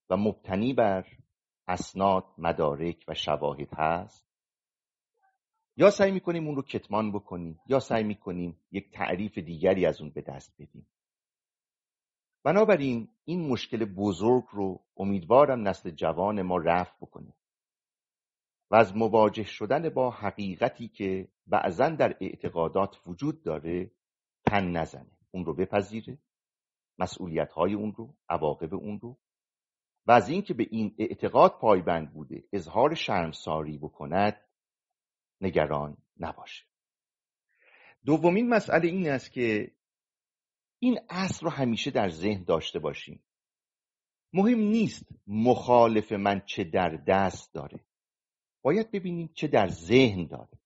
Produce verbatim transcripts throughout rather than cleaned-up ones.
و مبتنی بر اسناد، مدارک و شواهد هست، یا سعی میکنیم اون رو کتمان بکنیم، یا سعی میکنیم یک تعریف دیگری از اون به دست بدیم. بنابراین این مشکل بزرگ رو امیدوارم نسل جوان ما رفع بکنیم و از مواجه شدن با حقیقتی که بعضن در اعتقادات وجود داره تن نزنه، اون رو بپذیره، مسئولیت‌های اون رو، عواقب اون رو، و از این که به این اعتقاد پایبند بوده اظهار شرمساری بکند نگران نباشه. دومین مسئله این است که این اصل رو همیشه در ذهن داشته باشیم. مهم نیست مخالف من چه در دست داره، باید ببینیم چه در ذهن داره.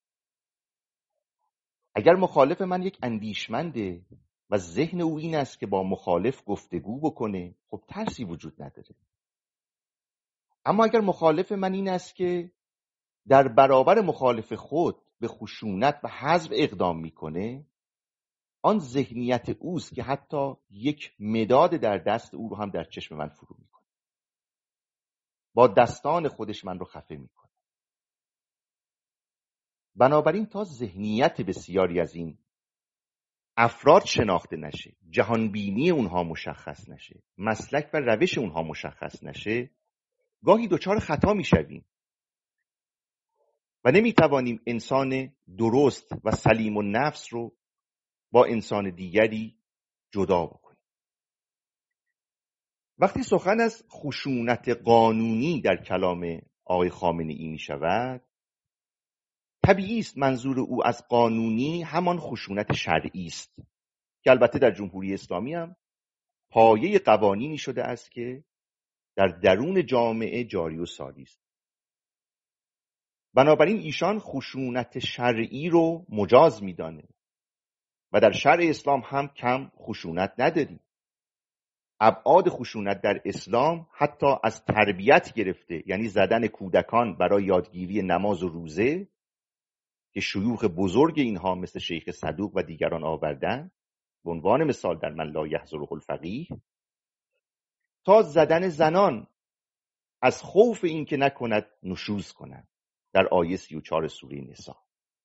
اگر مخالف من یک اندیشمنده و ذهن او این است که با مخالف گفتگو بکنه، خب ترسی وجود نداره. اما اگر مخالف من این است که در برابر مخالف خود به خشونت و حذف اقدام میکنه، آن ذهنیت اوست که حتی یک مداد در دست او رو هم در چشم من فرو میکنه، با دستان خودش من رو خفه میکنه. بنابراین تا ذهنیت بسیاری از این افراد شناخته نشه، جهانبینی اونها مشخص نشه، مسلک و روش اونها مشخص نشه، گاهی دچار خطا میشویم و نمیتوانیم انسان درست و سلیم النفس رو با انسان دیگری جدا بکنیم. وقتی سخن از خشونت قانونی در کلام آقای خامنه‌ای می شود، طبیعی است منظور او از قانونی همان خشونت شرعی است که البته در جمهوری اسلامی هم پایه قوانینی شده است که در درون جامعه جاری و ساری است. بنابراین ایشان خشونت شرعی رو مجاز می‌دانه و در شرع اسلام هم کم خشونت نداریم. ابعاد خشونت در اسلام حتی از تربیت گرفته، یعنی زدن کودکان برای یادگیری نماز و روزه که شیوخ بزرگ اینها مثل شیخ صدوق و دیگران آوردن به عنوان مثال در من لا یحضره الفقیه، تا زدن زنان از خوف این که نکند نشوز کنند در آیه سی و چهار سوره نساء.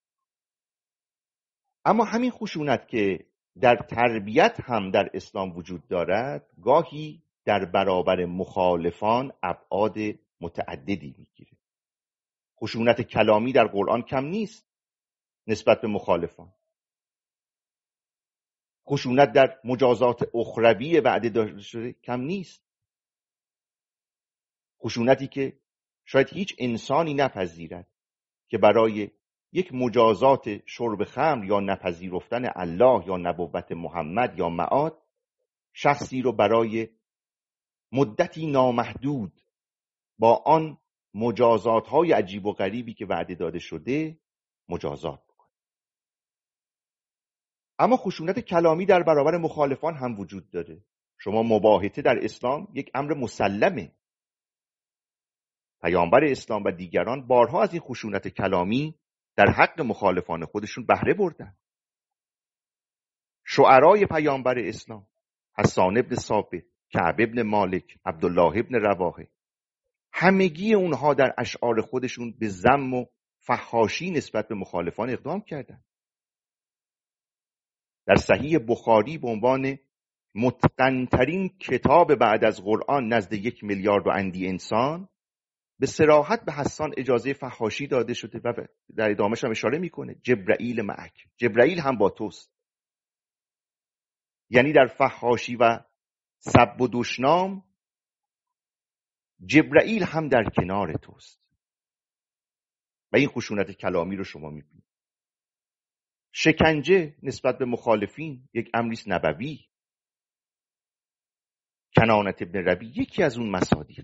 اما همین خشونت که در تربیت هم در اسلام وجود دارد، گاهی در برابر مخالفان ابعاد متعددی میگیره. خشونت کلامی در قرآن کم نیست نسبت به مخالفان. خشونت در مجازات اخروی وعده داده شده کم نیست. خشونتی که شاید هیچ انسانی نپذیرد که برای یک مجازات شرب خمر یا نپذیرفتن الله یا نبوت محمد یا معاد شخصی رو برای مدتی نامحدود با آن مجازات های عجیب و غریبی که وعده داده شده مجازات بکنه. اما خشونت کلامی در برابر مخالفان هم وجود داره. شما مباهته در اسلام یک امر مسلمه. پیامبر اسلام و دیگران بارها از این خشونت کلامی در حق مخالفان خودشون بهره بردن. شعرای پیامبر اسلام، حسان ابن ثابت، کعب ابن مالک، عبدالله ابن رواحه، همگی اونها در اشعار خودشون به ذم و فحاشی نسبت به مخالفان اقدام کردند. در صحیح بخاری به عنوان متقن‌ترین کتاب بعد از قرآن نزد یک میلیارد و اندی انسان به صراحت به حسان اجازه فحاشی داده شده و در ادامهش هم اشاره میکنه جبرائیل معک، جبرائیل هم با توست. یعنی در فحاشی و سب و دشنام جبرائیل هم در کنار توست. و این خشونت کلامی رو شما میبینید. شکنجه نسبت به مخالفین یک امریست نبوی. کنانت ابن ربی یکی از اون مصادیق.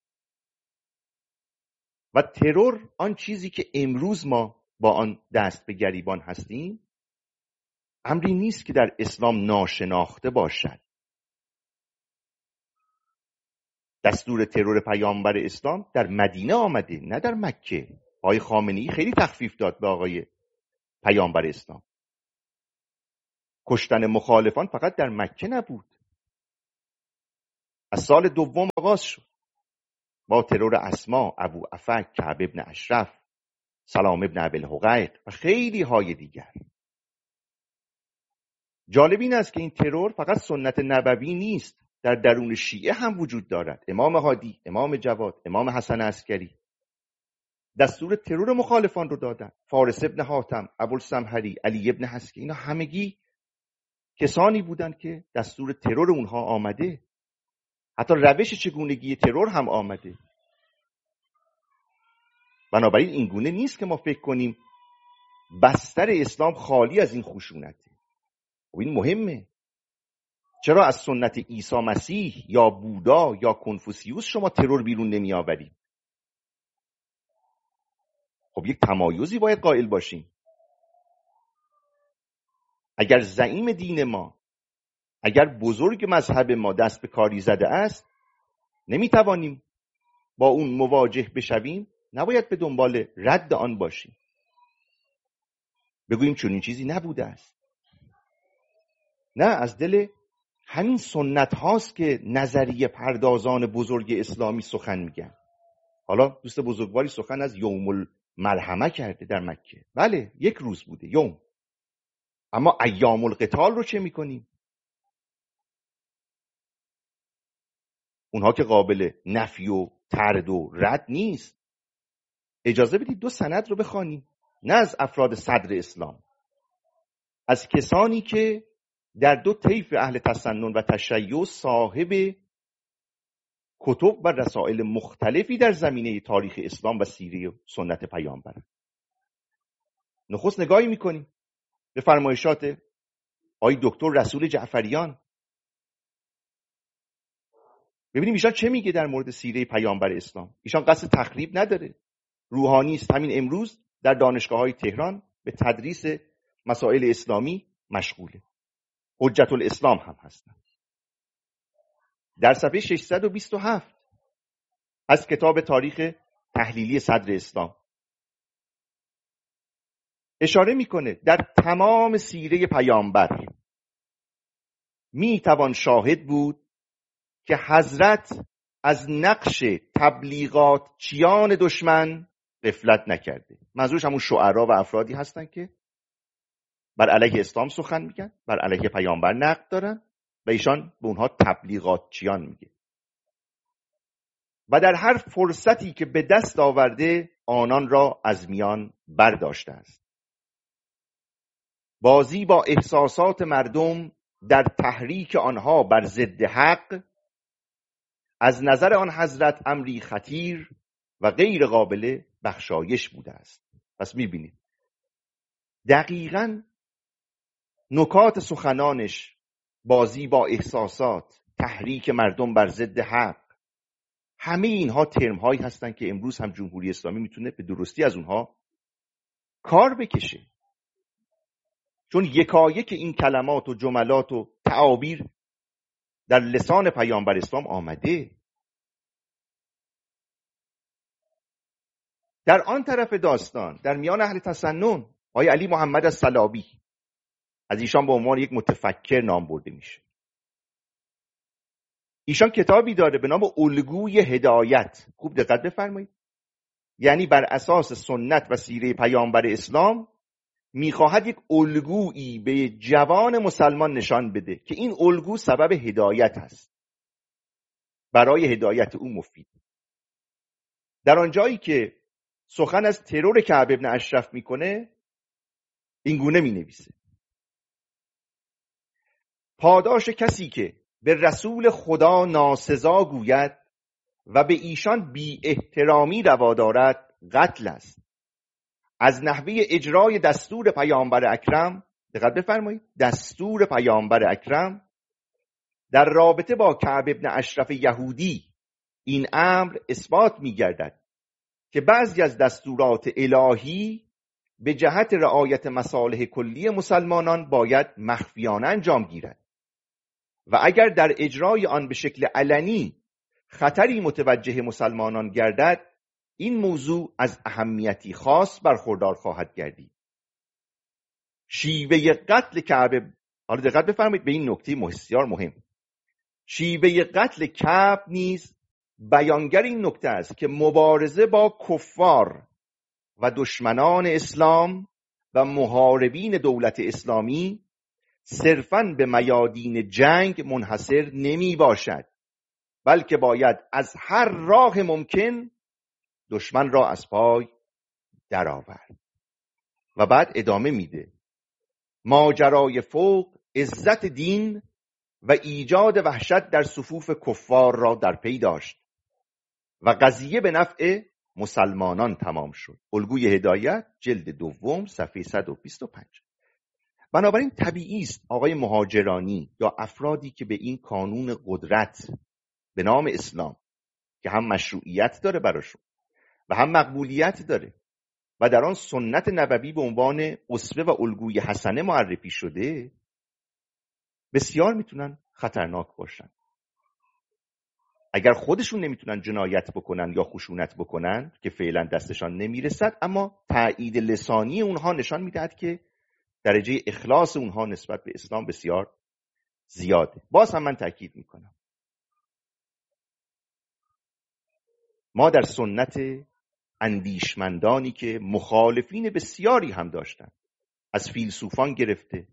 و ترور، آن چیزی که امروز ما با آن دست به گریبان هستیم، امری نیست که در اسلام ناشناخته باشد. دستور ترور پیامبر اسلام در مدینه آمده، نه در مکه. آقای خامنه‌ای خیلی تخفیف داد به آقای پیامبر اسلام. کشتن مخالفان فقط در مکه نبود، از سال دوم آغاز شد. با ترور اسما، ابو افک، کعب ابن اشرف، سلام ابن ابوالحقیق و خیلی های دیگر. جالب این است که این ترور فقط سنت نبوی نیست، در درون شیعه هم وجود دارد. امام هادی، امام جواد، امام حسن عسکری دستور ترور مخالفان رو دادن. فارس ابن حاتم، ابوالسمهری، علی ابن حسکی، اینا همگی کسانی بودند که دستور ترور اونها آمده. حتی روش چگونگی ترور هم آمده. بنابراین این گونه نیست که ما فکر کنیم بستر اسلام خالی از این خشونته. و این مهمه. چرا از سنت عیسی مسیح یا بودا یا کنفوسیوس شما ترور بیرون نمی آورید؟ خب یک تمایزی باید قائل باشیم. اگر زعیم دین ما، اگر بزرگ مذهب ما دست به کاری زده است، نمیتوانیم با اون مواجه بشویم، نباید به دنبال رد آن باشیم. بگوییم چون این چیزی نبوده است. نه، از دل همین سنت هاست که نظریه پردازان بزرگ اسلامی سخن میگن. حالا دوست بزرگواری سخن از یوم المرحمه کرده در مکه. بله، یک روز بوده، یوم. اما ایام القتال رو چه میکنیم؟ اونها که قابل نفی و ترد و رد نیست. اجازه بدید دو سند رو بخوانیم، نه از افراد صدر اسلام، از کسانی که در دو طیف اهل تسنن و تشیع صاحب کتب و رسائل مختلفی در زمینه تاریخ اسلام و سیره و سنت پیامبر. نخست نگاهی میکنیم به فرمایشات آقای دکتر رسول جعفریان، ببینیم ایشان چه میگه در مورد سیره پیامبر اسلام. ایشان قصد تخریب نداره، روحانی است. همین امروز در دانشگاه‌های تهران به تدریس مسائل اسلامی مشغوله. حجت الاسلام هم هستن. در صفحه ششصد و بیست و هفت از کتاب تاریخ تحلیلی صدر اسلام اشاره میکنه در تمام سیره پیامبر میتوان شاهد بود که حضرت از نقش تبلیغات چیان دشمن غفلت نکرده. منظورش همون شعرا و افرادی هستن که بر علیه اسلام سخن میگن، بر علیه پیامبر نقد دارن و ایشان به اونها تبلیغات چیان میگه. و در هر فرصتی که به دست آورده آنان را از میان برداشته است. بازی با احساسات مردم در تحریک آنها بر ضد حق از نظر آن حضرت امری خطیر و غیر قابل بخشایش بوده است. پس میبینید دقیقاً نکات سخنانش بازی با احساسات، تحریک مردم بر ضد حق، همه اینها ترم هایی هستن که امروز هم جمهوری اسلامی میتونه به درستی از اونها کار بکشه. چون یکایک این کلمات و جملات و تعابیر در لسان پیامبر اسلام آمده. در آن طرف داستان در میان اهل تسنن آقای علی محمد الصلابی، از ایشان به عنوان یک متفکر نام برده میشه. ایشان کتابی داره به نام الگوی هدایت. خوب دقت بفرمایید. یعنی بر اساس سنت و سیره پیامبر اسلام میخواهد یک الگویی به جوان مسلمان نشان بده که این الگو سبب هدایت است، برای هدایت او مفید. در آنجایی که سخن از ترور کعب ابن اشرف میکنه، این گونه مینویسه: پاداش کسی که به رسول خدا ناسزا گوید و به ایشان بی احترامی روا دارد قتل است. از نحوه اجرای دستور پیامبر اکرم، دقت بفرمایید، دستور پیامبر اکرم در رابطه با کعب ابن اشرف یهودی این امر اثبات می‌گردد که بعضی از دستورات الهی به جهت رعایت مصالح کلی مسلمانان باید مخفیانه انجام گیرد و اگر در اجرای آن به شکل علنی خطری متوجه مسلمانان گردد، این موضوع از اهمیتی خاص برخوردار خواهد گردید. شیوه قتل کعب، حالا دقت بفرمایید به این نکته بسیار مهم، شیوه قتل کعب نیز بیانگر این نکته است که مبارزه با کفار و دشمنان اسلام و محاربین دولت اسلامی صرفاً به میادین جنگ منحصر نمی باشد، بلکه باید از هر راه ممکن دشمن را از پای درآورد. و بعد ادامه میده: ماجرای فوق عزت دین و ایجاد وحشت در صفوف کفار را در پی داشت و قضیه به نفع مسلمانان تمام شد. الگوی هدایت جلد دوم صفحه صد و بیست و پنج. بنابراین طبیعی است آقای مهاجرانی یا افرادی که به این کانون قدرت به نام اسلام که هم مشروعیت داره براشون و هم مقبولیت داره و در آن سنت نبوی به عنوان اسوه و الگوی حسنه معرفی شده، بسیار میتونن خطرناک باشن. اگر خودشون نمیتونن جنایت بکنن یا خشونت بکنن که فعلا دستشان نمیرسد، اما تایید لسانی اونها نشان میدهد که درجه اخلاص اونها نسبت به اسلام بسیار زیاده. باز هم من تاکید میکنم ما در سنت اندیشمندانی که مخالفین بسیاری هم داشتند، از فیلسوفان گرفته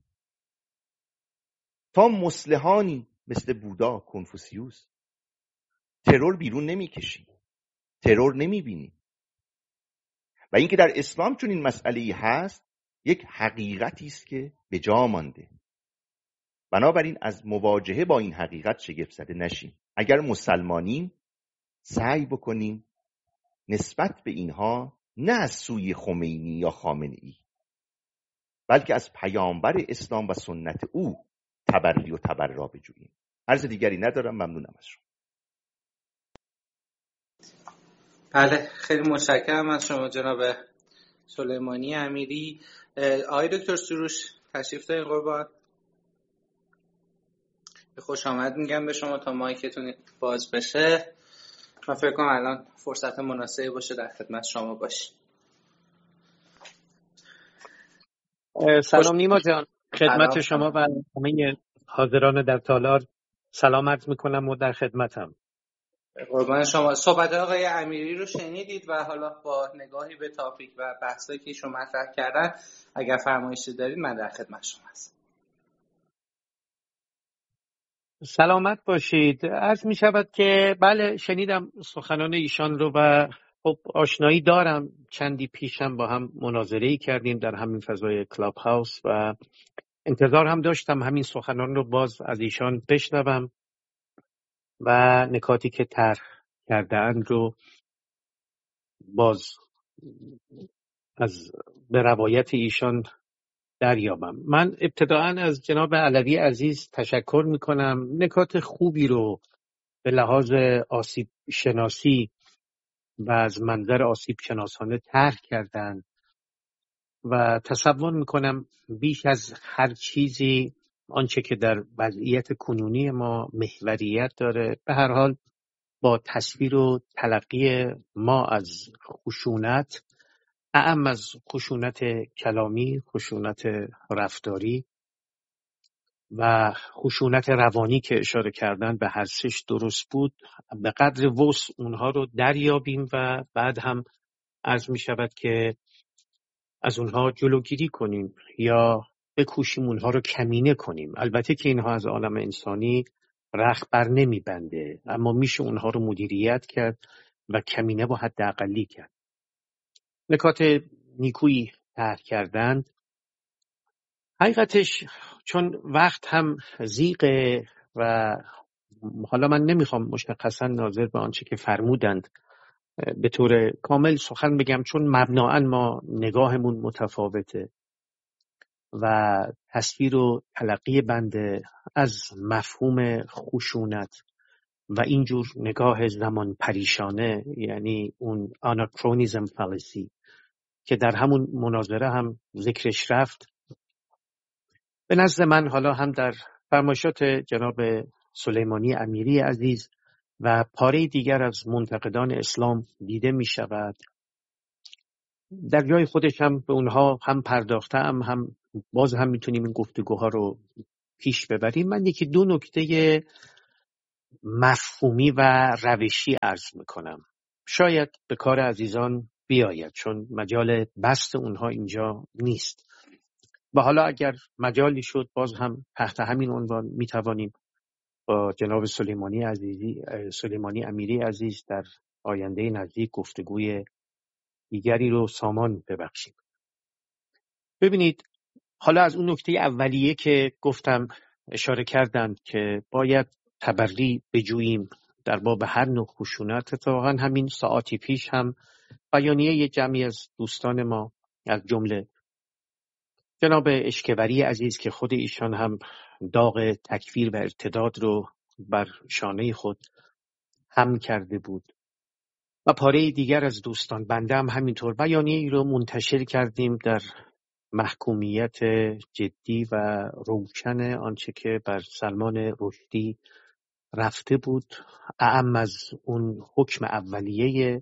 تا مصلحانی مثل بودا، کنفوسیوس، ترور بیرون نمیکشیم، ترور نمیبینیم. و اینکه در اسلام چون این مسئله‌ای هست یک حقیقتی است که به جا مانده. بنابراین از مواجهه با این حقیقت شگفت زده نشیم. اگر مسلمانیم سعی بکنیم نسبت به اینها نه از سوی خمینی یا خامنه‌ای، بلکه از پیامبر اسلام و سنت او تبری و تبرا بجوییم. عرض دیگری ندارم، ممنونم از شما. بله، خیلی متشکرم از شما جناب سلیمانی امیری. آقای دکتر سروش تشریف دارین قربان. خوش آمد میگم به شما تا مایکتون باز بشه. من فکر کنم الان فرصت مناسبی باشه در خدمت شما باشیم. سلام نیما جان، خدمت شما و همه حاضران در تالار سلام عرض میکنم و در خدمتم. قربان شما. صحبت آقای امیری رو شنیدید و حالا با نگاهی به تاپیک و بحثایی که شما مطرح کردن اگر فرمایشی دارید من در خدمت شما هستم. سلامت باشید. عرض می شود که بله شنیدم سخنان ایشان رو و خب آشنایی دارم. چندی پیشم با هم مناظره‌ای کردیم در همین فضای کلاب هاوس و انتظار هم داشتم همین سخنان رو باز از ایشان بشنوم و نکاتی که طرح کرده‌اند رو باز از به روایت ایشان دریابم. من ابتداعاً از جناب علوی عزیز تشکر میکنم. نکات خوبی رو به لحاظ آسیب شناسی و از منظر آسیب شناسانه طرح کردن و تصور میکنم بیش از هر چیزی آنچه که در وضعیت کنونی ما محوریت داره به هر حال با تصویر و تلقی ما از خشونت، اعم از خشونت کلامی، خشونت رفتاری و خشونت روانی که اشاره کردن به هر سش درست بود، به قدر وسع اونها رو دریابیم و بعد هم عرض می شود که از اونها جلوگیری کنیم یا بکوشیم اونها رو کمینه کنیم. البته که اینها از عالم انسانی رخت بر نمی بنده، اما میشه اونها رو مدیریت کرد و کمینه با حداقلی کرد. نکات نیکویی طرح کردند. حقیقتش چون وقت هم ضیقه و حالا من نمیخوام مشخصا ناظر به آنچه که فرمودند به طور کامل سخن بگم، چون مبناً ما نگاهمون متفاوته و تصویر و تلقی بنده از مفهوم خشونت و اینجور نگاه زمان پریشانه، یعنی اون آناکرونیزم فالسی که در همون مناظره هم ذکرش رفت، به نزد من حالا هم در فرمایشات جناب سلیمانی امیری عزیز و پاره دیگر از منتقدان اسلام دیده می شود. در جای خودش هم به اونها هم پرداختم، هم باز هم میتونیم این گفتگوها رو پیش ببریم. من یکی دو نکته مفهومی و روشی عرض میکنم. شاید به کار عزیزان بیاید چون مجال بحث اونها اینجا نیست. و حالا اگر مجالی شد باز هم تحت همین عنوان میتوانیم با جناب سلیمانی عزیزی سلیمانی امیری عزیز در آینده نزدیک گفتگوی دیگری رو سامان ببخشیم. ببینید، حالا از اون نکته اولیه که گفتم اشاره کردند که باید تبری بجوییم در باب هر نوع خشونت. اتفاقا همین ساعتی پیش هم بیانیه یه جمعی از دوستان ما از جمله جناب اشکوری عزیز که خود ایشان هم داغ تکفیر و ارتداد رو بر شانه خود هم کرده بود و پاره دیگر از دوستان، بنده هم همینطور، بیانیه ای رو منتشر کردیم در محکومیت جدی و روشن آنچه که بر سلمان رشدی رفته بود، اعم از اون حکم اولیه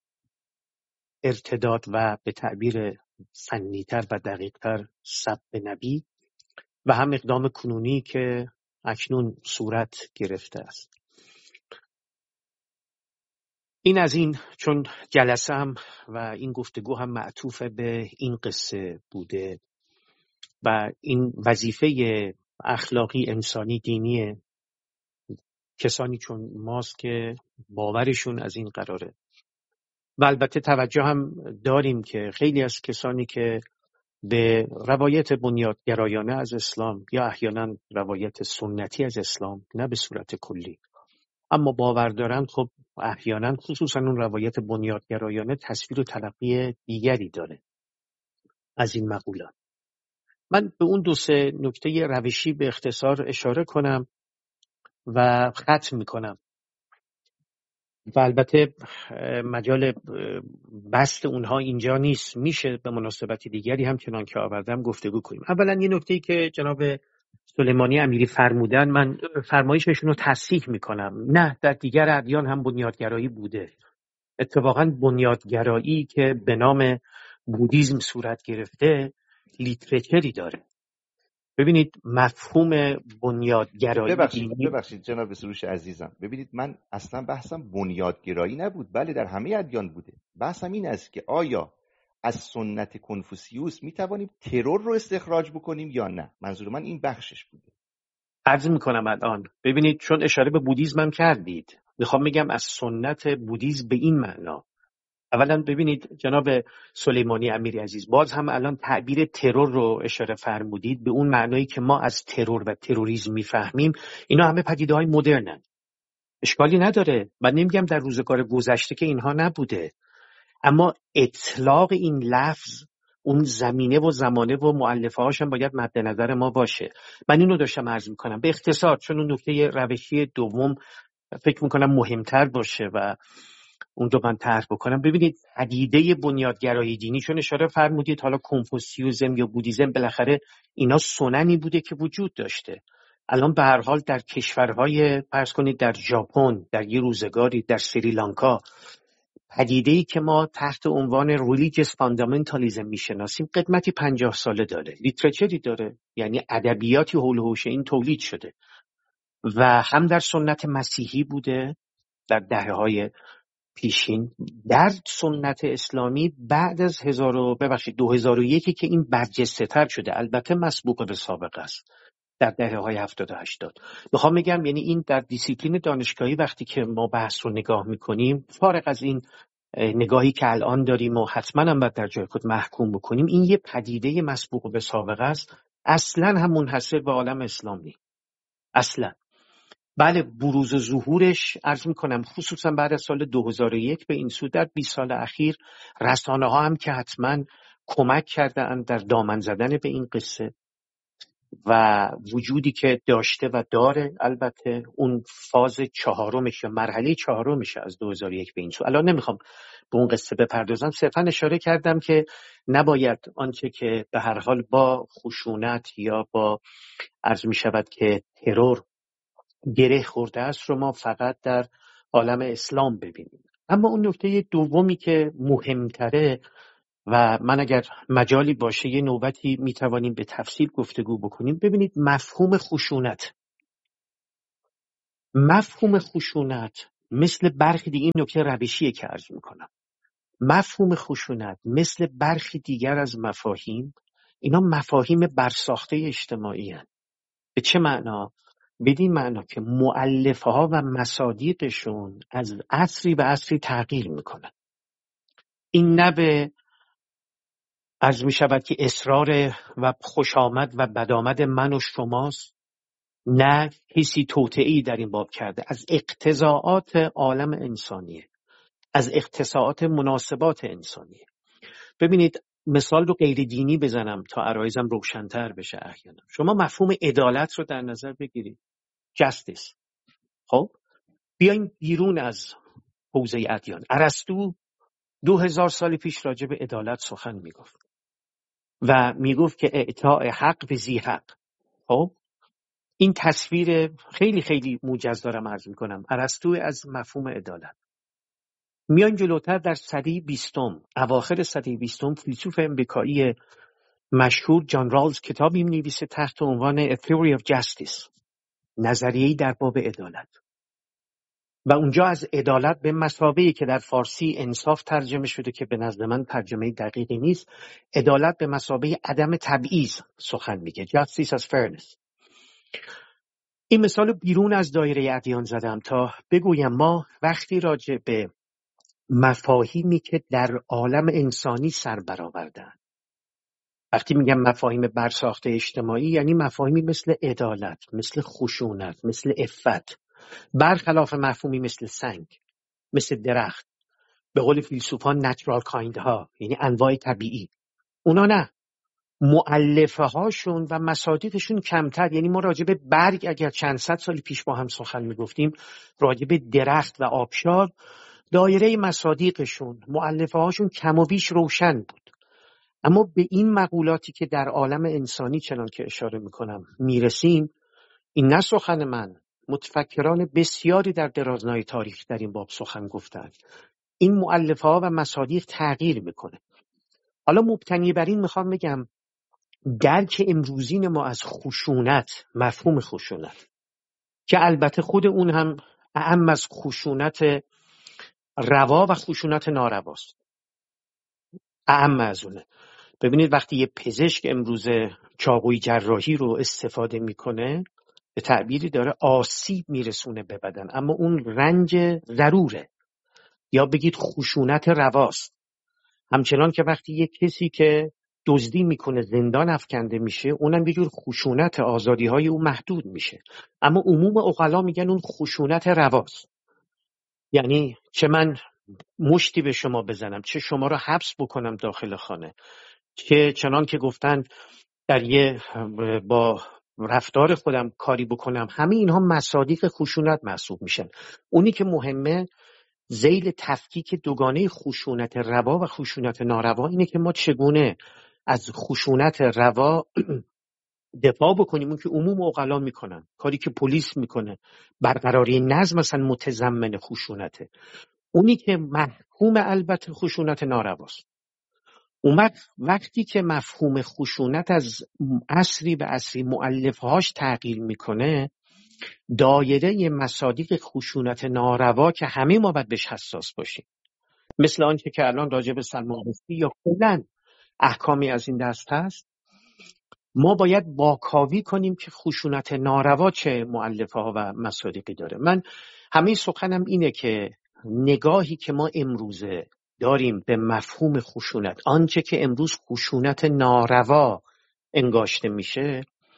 ارتداد و به تعبیر فنی‌تر و دقیق‌تر سب نبی و هم اقدام کنونی که اکنون صورت گرفته است. این از این، چون جلسه هم و این گفتگو هم معطوف به این قصه بوده و این وظیفه اخلاقی انسانی دینی کسانی چون ماست که باورشون از این قراره. و البته توجه هم داریم که خیلی از کسانی که به روایت بنیادگرایانه از اسلام یا احیانا روایت سنتی از اسلام، نه به صورت کلی، اما باور دارن، خب احیانا خصوصا اون روایت بنیادگرایانه تصویر و تلقی دیگری داره از این مقولات. من به اون دو سه نکته روشی به اختصار اشاره کنم و ختم میکنم و البته مجال بست اونها اینجا نیست، میشه به مناسبت دیگری هم چنان که آوردم گفتگو کنیم. اولا یه نکته‌ای که جناب سلیمانی امیری فرمودن، من فرمایششون رو تصحیح میکنم. نه، در دیگر ادیان هم بنیادگرایی بوده. اتفاقا بنیادگرایی که به نام بودیزم صورت گرفته لیترچری داره. ببینید مفهوم بنیادگرایی ببخشید دینی... ببخشید جناب سروش عزیزم، ببینید من اصلا بحثم بنیادگرایی نبود، بله در همه ادیان بوده. بحثم این است که آیا از سنت کنفوسیوس می توانیم ترور رو استخراج بکنیم یا نه. منظور من این بخشش بوده. عرض میکنم الان، ببینید چون اشاره به بودیزم هم کردید، میخوام میگم از سنت بودیزم به این معنا. اولا ببینید جناب سلیمانی امیری عزیز، باز هم الان تعبیر ترور رو اشاره فرمودید به اون معنایی که ما از ترور و تروریسم میفهمیم. اینا همه پدیده‌های مدرنن، اشکالی نداره. من نمیگم در روزگار گذشته که اینها نبوده، اما اطلاق این لفظ اون زمینه و زمانه و مؤلفه هاش هم باید مد نظر ما باشه. من اینو داشتم عرض میکنم به اختصار، چون اون نکته روشی دوم فکر میکنم مهمتر باشه و اون رو من طرح بکنم. ببینید پدیده بنیادگرایی دینی، چون اشاره فرمودید حالا کنفوسیوسم یا بودیزم، بالاخره اینا سننی بوده که وجود داشته. الان به هر حال در کشورهای فرض کنید در ژاپن در یه روزگاری، در سریلانکا، پدیده‌ای که ما تحت عنوان religious fundamentalism میشناسیم قدمتی پنجاه ساله داره، لیترچری داره، یعنی ادبیاتی حول و حوش این تولید شده و هم در سنت مسیحی بوده در دهه‌های پیشین، در سنت اسلامی بعد از هزار و ببخشید دو هزار و یک که این برجسته تر شده، البته مسبوق به سابقه است، در دهه‌های هفتاد و هشتاد. میخوام بگم یعنی این در دیسیپلین دانشگاهی وقتی که ما بحث رو نگاه میکنیم، فارغ از این نگاهی که الان داریم و حتما هم باید در جای خود محکوم بکنیم، این یه پدیده مسبوق به سابقه است، اصلا هم منحصر به عالم اسلامی اصلا. بله بروز و ظهورش عرض میکنم خصوصا بعد از سال دو هزار و یک به این سو، در بیست سال اخیر رسانه ها هم که حتما کمک کردن در دامن زدن به این قصه و وجودی که داشته و داره. البته اون فاز چهارمش یا مرحله چهارمش از دو هزار و یک به این سو، الان نمیخوام به اون قصه بپردازم، صرفا اشاره کردم که نباید آنچه که به هر حال با خشونت یا با عرض می شود که ترور گره خورده است رو ما فقط در عالم اسلام ببینیم. اما اون نکته دومی که مهمتره و من اگر مجالی باشه یه نوبتی میتوانیم به تفصیل گفتگو بکنیم، ببینید مفهوم خشونت مفهوم خشونت مثل برخی دیگه، این نکته روشیه که عرض میکنم، مفهوم خشونت مثل برخی دیگر از مفاهیم، اینا مفاهیم برساخته اجتماعی هستند. به چه معنا؟ بدین معنا که مؤلفه ها و مصادیقشون از عصری به عصری تغییر میکنن. این نه به عرض می شود که اصرار و خوش آمد و بدآمد من و شماست، نه کسی توطئه‌ای در این باب کرده، از اقتضاعات عالم انسانیه، از اقتضاعات مناسبات انسانیه. ببینید مثال رو غیر دینی بزنم تا عرایزم روشن‌تر بشه. احیانا شما مفهوم عدالت رو در نظر بگیرید، جستیس. خب بیاین بیرون از حوزه ادیان. ارسطو دو هزار سال پیش راجع به عدالت سخن میگفت و میگفت که اعطاء حق به ذی حق. خب این تصویر خیلی خیلی موجز دارم عرض میکنم، ارسطو از مفهوم عدالت. میان جلوتر در سده بیستم، اواخر سده بیستم، فیلسوف امریکایی مشهور جان رالز کتابی می‌نویسه تحت عنوان A Theory of Justice، نظریه‌ای در باب عدالت، و اونجا از عدالت به مثابه‌ای که در فارسی انصاف ترجمه شده که به نظر من ترجمه دقیقی نیست، عدالت به مثابه عدم تبعیض سخن میگه، Justice as Fairness. این مثال بیرون از دایره ادیان زدم تا بگویم ما وقتی راجع به مفاهیمی که در عالم انسانی سر برآوردن، وقتی میگم مفاهیم برساخته اجتماعی، یعنی مفاهیمی مثل عدالت، مثل خشونت، مثل عفت، برخلاف مفهومی مثل سنگ، مثل درخت، به قول فیلسوفان نچرال کایند ها، یعنی انواع طبیعی، اونا نه، مؤلفه هاشون و مصادیقشون کمتر. یعنی ما راجع به برگ اگر چند صد سال پیش با هم سخن میگفتیم، راجع به درخت و آبشار دایره مصادیقشون، مؤلفه هاشون کم و بیش روشن بود. اما به این مقولاتی که در عالم انسانی چنان که اشاره میکنم میرسیم، این نه سخن من، متفکران بسیاری در درازنای تاریخ در این باب سخن گفتند. این مؤلفه ها و مصادیق تغییر میکنه. حالا مبتنی بر این میخوام بگم درک امروزین ما از خشونت، مفهوم خشونت که البته خود اون هم اعم از خشونت روا و خشونت نارواست، اعم از اونه. ببینید وقتی یه پزشک امروز چاقوی جراحی رو استفاده میکنه، به تعبیری داره آسیب میرسونه به بدن، اما اون رنج ضروره، یا بگید خشونت رواست. همچنان که وقتی یه کسی که دزدی میکنه زندان افکنده میشه، اونم یه جور خشونت، آزادی های اون محدود میشه، اما عموم عقلا میگن اون خشونت رواست. یعنی چه من مشتی به شما بزنم، چه شما رو حبس بکنم داخل خانه، که چنان که گفتن در یه با رفتار خودم کاری بکنم، همه اینها مصادیق خشونت محسوب میشن. اونی که مهمه ذیل تفکیک دوگانه خشونت روا و خشونت ناروا اینه که ما چگونه از خشونت روا دفاع بکنیم، اون که عموم عقلا میکنن، کاری که پلیس میکنه، برقراری نظم مثلا متضمن خشونته. اونی که محکوم البته خشونت نارواست. اومد وقتی که مفهوم خشونت از عصری به عصری مؤلفهاش تغییر میکنه، دایره مصادیق خشونت ناروا که همه ما باید بهش حساس باشیم، مثل آنچه که الان راجع به سلمان رشدی یا کلاً احکامی از این دست هست، ما باید واکاوی کنیم که خشونت ناروا چه مؤلفه ها و مصادیقی داره. من همه سخنم اینه که نگاهی که ما امروزه داریم به مفهوم خشونت، آنچه که امروز خشونت ناروا انگاشته میشه،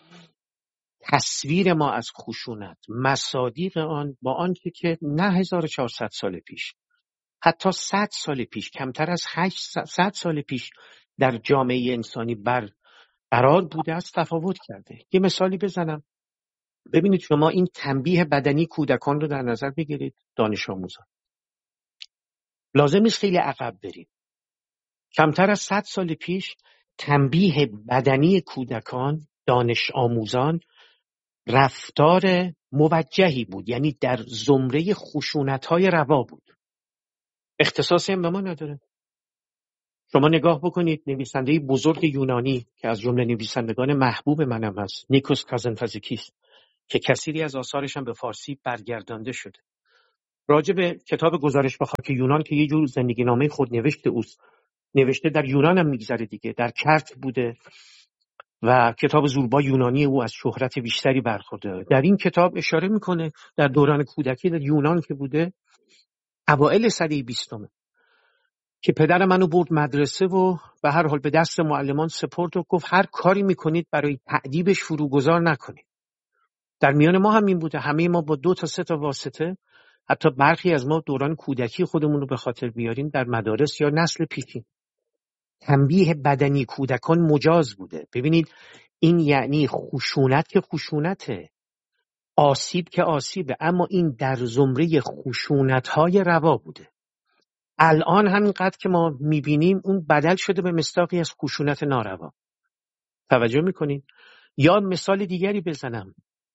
تصویر ما از خشونت، مصادیق آن با آنچه که نه هزار و چهارصد سال پیش، حتی صد سال پیش، کمتر از هشتصد سال پیش در جامعه انسانی بر قرار بوده است، تفاوت کرده. یه مثالی بزنم. ببینید شما این تنبیه بدنی کودکان رو در نظر بگیرید، دانش آموزان. لازم نیست خیلی عقب بریم. کمتر از صد سال پیش تنبیه بدنی کودکان، دانش آموزان، رفتار موجهی بود، یعنی در زمره خشونت‌های روا بود. اختصاصی هم به ما نداره. شما نگاه بکنید نویسنده بزرگ یونانی که از جمله نویسندگان محبوب منم هست، نیکوس کازانتزیکیس، که کثیری از آثارش هم به فارسی برگردانده شده. راجع به کتاب گزارش به خاک یونان که یه جور زندگی نامه خودنوشت اوست، نوشته در یونان هم میگذره دیگه، در کرت بوده و کتاب زوربا یونانی او از شهرت بیشتری برخورده. در این کتاب اشاره میکنه در دوران کودکی در یونان که بوده، اوائل سده بیستم، که پدر منو برد مدرسه و به هر حال به دست معلمان سپرد و گفت هر کاری میکنید برای تأدیبش فروگذار نکنید. در میان ما هم این بوده، همه ما با دو تا سه تا واسطه، حتی برخی از ما دوران کودکی خودمون رو به خاطر بیاریم در مدارس یا نسل پیشین، تنبیه بدنی کودکان مجاز بوده. ببینید این یعنی خشونت که خشونته، آسیب که آسیبه، اما این در زمره خشونت‌های روا بوده. الان همینقدر که ما میبینیم اون بدل شده به مصداقی از خشونت ناروا. توجه میکنین؟ یا مثال دیگری بزنم،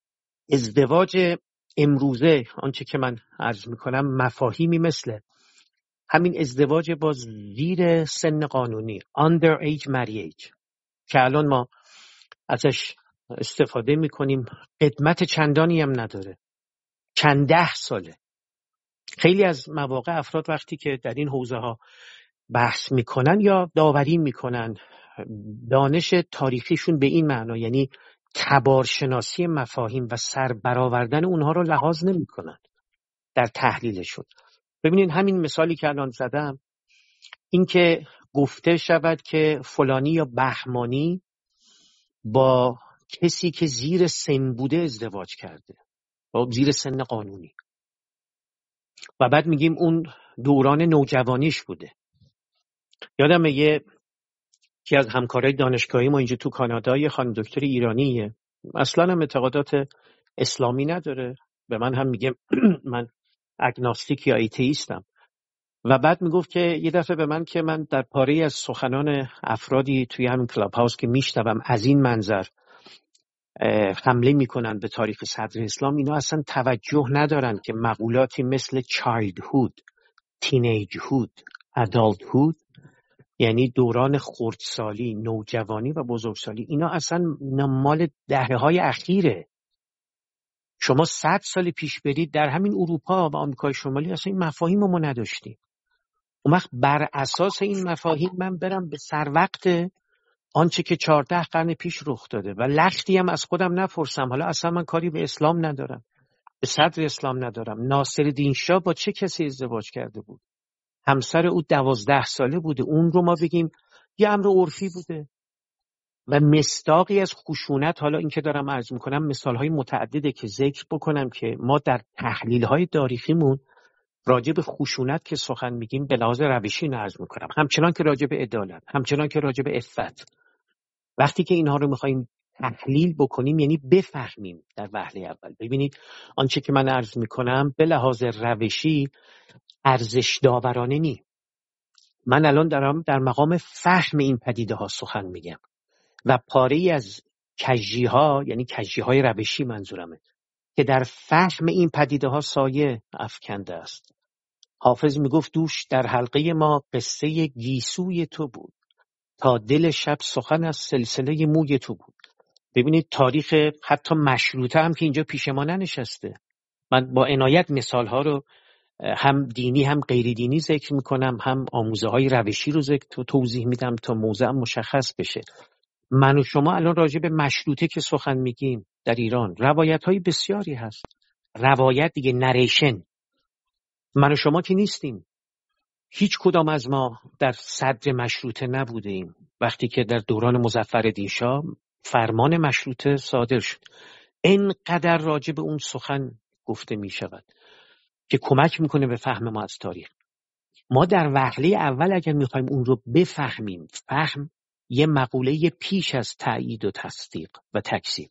ازدواج امروزه، آنچه که من عرض میکنم مفاهیمی مثل همین ازدواج با زیر سن قانونی under age marriage که الان ما ازش استفاده میکنیم، قدمت چندانی هم نداره، چند ده ساله. خیلی از مواقع افراد وقتی که در این حوزه ها بحث میکنن یا داوری میکنن، دانش تاریخیشون به این معنا، یعنی تبارشناسی مفاهیم و سر برآوردن اونها رو لحاظ نمیکنن در تحلیلشون. ببینید همین مثالی که الان زدم، این که گفته شود که فلانی یا بهمانی با کسی که زیر سن بوده ازدواج کرده، با زیر سن قانونی، و بعد میگیم اون دوران نوجوانیش بوده. یادم یه که از همکارای دانشگاهی ما اینجا تو کانادا، یه خانم دکتر ایرانیه، اصلا هم اعتقادات اسلامی نداره، به من هم میگه من اگناستیک یا ایتئیستم، و بعد میگفت که یه دفعه به من که من در پاره از سخنان افرادی توی همین کلاب هاوس که میشنوم از این منظر حمله میکنن به تاریخ صدر اسلام، اینا اصلا توجه ندارن که مقولاتی مثل چایلدهود، تینیجهود، ادالتهود، یعنی دوران خردسالی، نوجوانی و بزرگسالی، اینا اصلا مال دهه های اخیره. شما صد سال پیش برید در همین اروپا و آمریکای شمالی اصلا این مفاهیم رو ما نداشتیم. اون وقت بر اساس این مفاهیم من برم به سر وقت آنچه که چهارده قرن پیش رخ داده و لختی هم از خودم نپرسم حالا اصلا من کاری به اسلام ندارم، به صدر اسلام ندارم، ناصرالدین شاه با چه کسی ازدواج کرده بود، همسر او دوازده ساله بوده، اون رو ما بگیم یه امر عرفی بوده و مصداقی از خشونت. حالا این که دارم عرض میکنم مثالهای متعدده که ذکر بکنم که ما در تحلیلهای تاریخیمون راجع به خشونت که سخن میگیم به لحاظ روشی عرض میکنم، همچنان که راجع به عدالت، همچنان که راجع به عفت. وقتی که اینها رو میخوایم تحلیل بکنیم یعنی بفهمیم در وهله اول. ببینید آنچه که من عرض میکنم به لحاظ روشی ارزش داورانه نی. من الان دارم در مقام فهم این پدیده ها سخن میگم و پاره‌ای از کجی ها، یعنی کجی های روشی منظورمه، که در فهم این پدیده ها سایه افکنده است. حافظ میگفت دوش در حلقه ما قصه گیسوی تو بود، تا دل شب سخن از سلسله موی تو بود. ببینید تاریخ حتی مشروطه هم که اینجا پیش ما ننشسته. من با عنایت مثال ها رو هم دینی هم غیر دینی ذکر میکنم، هم آموزه های روشی رو ذکر توضیح میدم تا موضوع مشخص بشه. من و شما الان راجع به مشروطه که سخن میگیم در ایران روایت های بسیاری هست. روایت دیگه، نریشن. من و شما که نیستیم، هیچ کدام از ما در صدر مشروطه نبوده ایم وقتی که در دوران مظفرالدین شاه فرمان مشروطه صادر شد. اینقدر راجع به اون سخن گفته می شود که کمک میکنه به فهم ما از تاریخ. ما در وهله اول اگر میخوایم اون رو بفهمیم، فهم یه مقوله پیش از تأیید و تصدیق و تکذیب،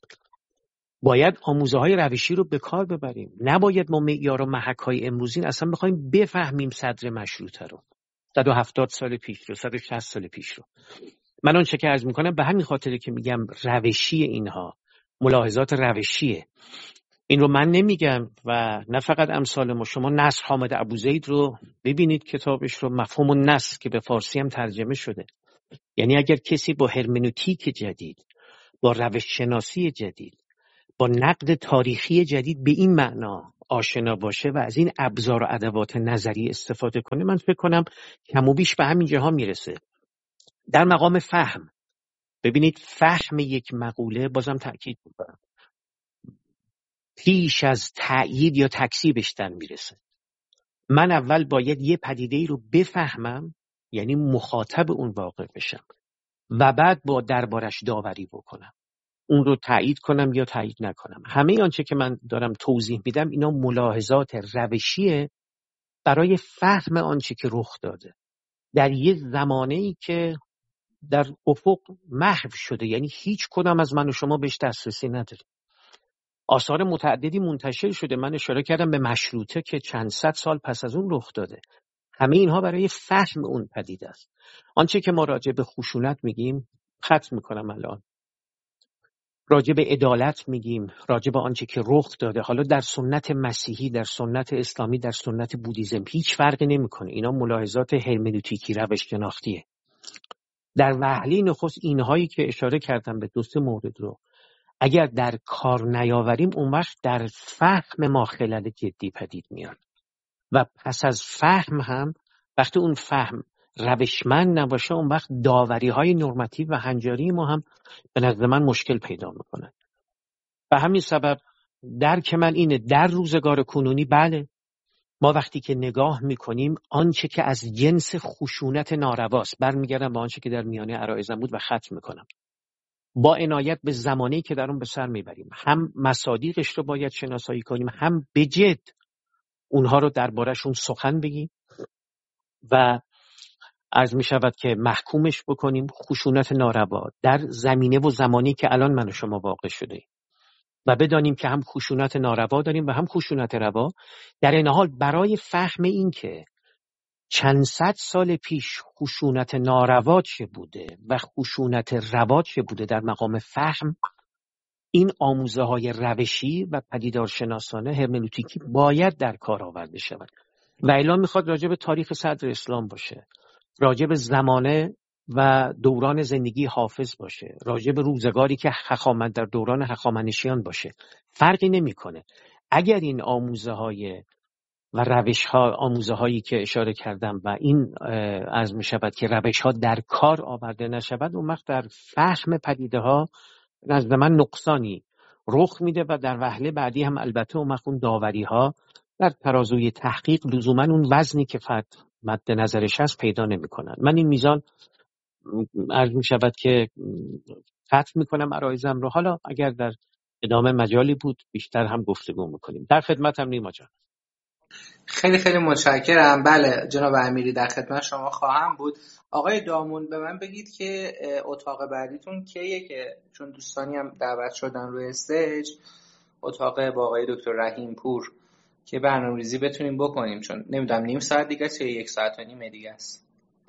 باید آموزه های روشی رو به کار ببریم. نباید ما معیار و محک های امروزین اصلا بخوایم بفهمیم صدر مشروطه رو، صد و هفتاد سال پیش رو، صد و شصت سال پیش رو. من اون چه که عرض میکنم به همین خاطره که میگم روشی اینها ملاحظات روشیه. این رو من نمیگم و نه فقط امثال ما. شما نصر حامد ابوزید رو ببینید، کتابش رو، مفهوم النصر که به فارسی هم ترجمه شده. یعنی اگر کسی با هرمنوتیک جدید، با روش شناسی جدید، با نقد تاریخی جدید به این معنا آشنا باشه و از این ابزار و ادوات نظری استفاده کنه، من فکر کنم کم و بیش به همین جاها میرسه. در مقام فهم، ببینید فهم یک مقوله، بازم تأکید میکنم، پیش از تأیید یا تکذیبش در میرسه. من اول باید یه پدیده ای رو بفهمم، یعنی مخاطب اون واقع بشم و بعد با دربارش داوری بکنم، اون رو تایید کنم یا تایید نکنم. همه آنچه که من دارم توضیح میدم اینا ملاحظات روشیه برای فهم آنچه که رخ داده در یه زمانه‌ای که در افق محو شده، یعنی هیچ کدام از من و شما بهش دسترسی نداریم. آثار متعددی منتشر شده، من اشاره کردم به مشروطه که چند صد سال پس از اون رخ داده. همه اینها برای فهم اون پدیده است. آنچه که ما راجع به خشونت میگیم، ختم میکنم الان، راجع به عدالت میگیم، راجع به آنچه که رخ داده، حالا در سنت مسیحی، در سنت اسلامی، در سنت بودیزم، هیچ فرقی نمیکنه. اینا ملاحظات هرمنوتیکی، روش شناختیه. در وهله نخست اینهایی که اشاره کردم به دو سه مورد رو اگر در کار نیاوریم، اون وقت در فهم ما خلل جدی پدید میاد و پس از فهم هم وقتی اون فهم روشمند نباشه، اون وقت داوری های نرماتیو و هنجاری ما هم به نظر من مشکل پیدا میکنه. و همین سبب درک من اینه در روزگار کنونی، بله، ما وقتی که نگاه میکنیم آنچه که از جنس خشونت نارواست، برمیگردم به آنچه که در میانه عرایزم بود و ختم میکنم، با عنایت به زمانی که در اون به سر میبریم، هم مصادیقش رو باید شناسایی کنیم، هم به جد اونها رو درباره‌شون سخن بگیم و عرض می شود که محکومش بکنیم. خشونت ناروا در زمینه و زمانی که الان من و شما واقع شده و بدانیم که هم خشونت ناروا داریم و هم خشونت روا. در این حال برای فهم این که چند صد سال پیش خشونت ناروا چه بوده و خشونت روا چه بوده در مقام فهم، این آموزه های روشی و پدیدارشناسانه هرمنوتیکی باید در کار آورده شود. و اعلام میخواد راجع به تاریخ صدر اسلام باشه، راجع به زمانه و دوران زندگی حافظ باشه، راجع به روزگاری که هخامنش در دوران هخامنشیان باشه، فرقی نمیکنه. اگر این آموزه های و روش ها، آموزه هایی که اشاره کردم و این عرض می شود که روش ها در کار آورده نشود، اون وقت در فهم پدیده ها نزد من نقصانی رخ میده و در وهله بعدی هم البته اون وقت اون داوری ها در ترازوی تحقیق لزوما اون وزنی که فرد مد نظرش هست پیدا نمی کنن. من این میزان عرض می شود که ختم می کنم عرایزم رو. حالا اگر در ادامه مجالی بود بیشتر هم گفتگو میکنیم. در خدمتم نیما جان. خیلی خیلی متشکرم. بله جناب امیری، در خدمت شما خواهم بود. آقای دامون به من بگید که اتاق بعدیتون کیه، که چون دوستانی هم دعوت شدن روی استیج، اتاق با آقای دکتر رحیم پور، که برنامه‌ریزی بتونیم بکنیم، چون نمیدونم نیم ساعت دیگه است یا یک ساعت و نیم دیگه است.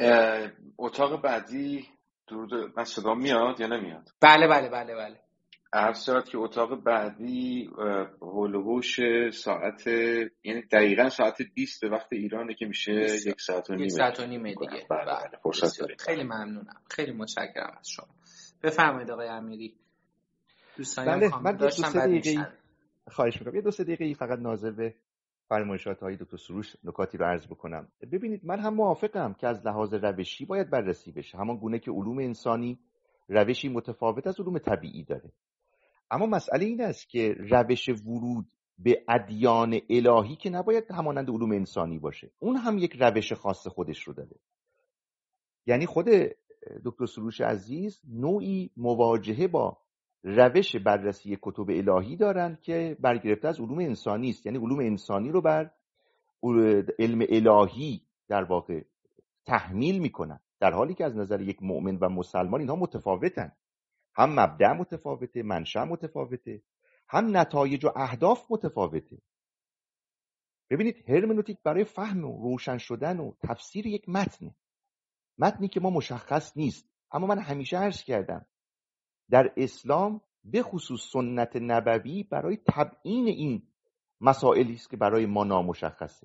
اتاق بعدی درود، من صدا میاد یا نمیاد؟ بله بله بله بله. عرض شد که اتاق بعدی هولوش ساعت، یعنی دقیقاً ساعت بیست وقت ایرانه که میشه یک ساعت و نیم. یک ساعت و نیم دیگه. بله بله فرصت داریم. خیلی ممنونم، خیلی متشکرم از شما. بفرمایید آقای امیری. دوستانی بله، هم من دو داشتم سه دقیقه خواهش میکنم یه دو سه دقیقه فقط ناظر به فرمایشات های دکتر سروش نکاتی رو عرض بکنم. ببینید، من هم موافقم که از لحاظ روشی باید بررسی بشه، همان گونه که علوم انسانی روشی متفاوت از علوم طبیعی داره. اما مسئله این است که روش ورود به ادیان الهی که نباید همانند علوم انسانی باشه، اون هم یک روش خاص خودش رو داره. یعنی خود دکتر سروش عزیز نوعی مواجهه با روش بررسی کتب الهی دارن که برگرفته از علوم انسانی است. یعنی علوم انسانی رو بر علم الهی در واقع تحمیل میکنن، در حالی که از نظر یک مؤمن و مسلمان اینها متفاوتن. هم مبدأ متفاوته، منشأ متفاوته، هم نتایج و اهداف متفاوته. ببینید، هرمنوتیک برای فهم و روشن شدن و تفسیر یک متن، متنی که ما مشخص نیست. اما من همیشه عرض کردم در اسلام به خصوص سنت نبوی برای تبیین این مسائلی است که برای ما نامشخصه.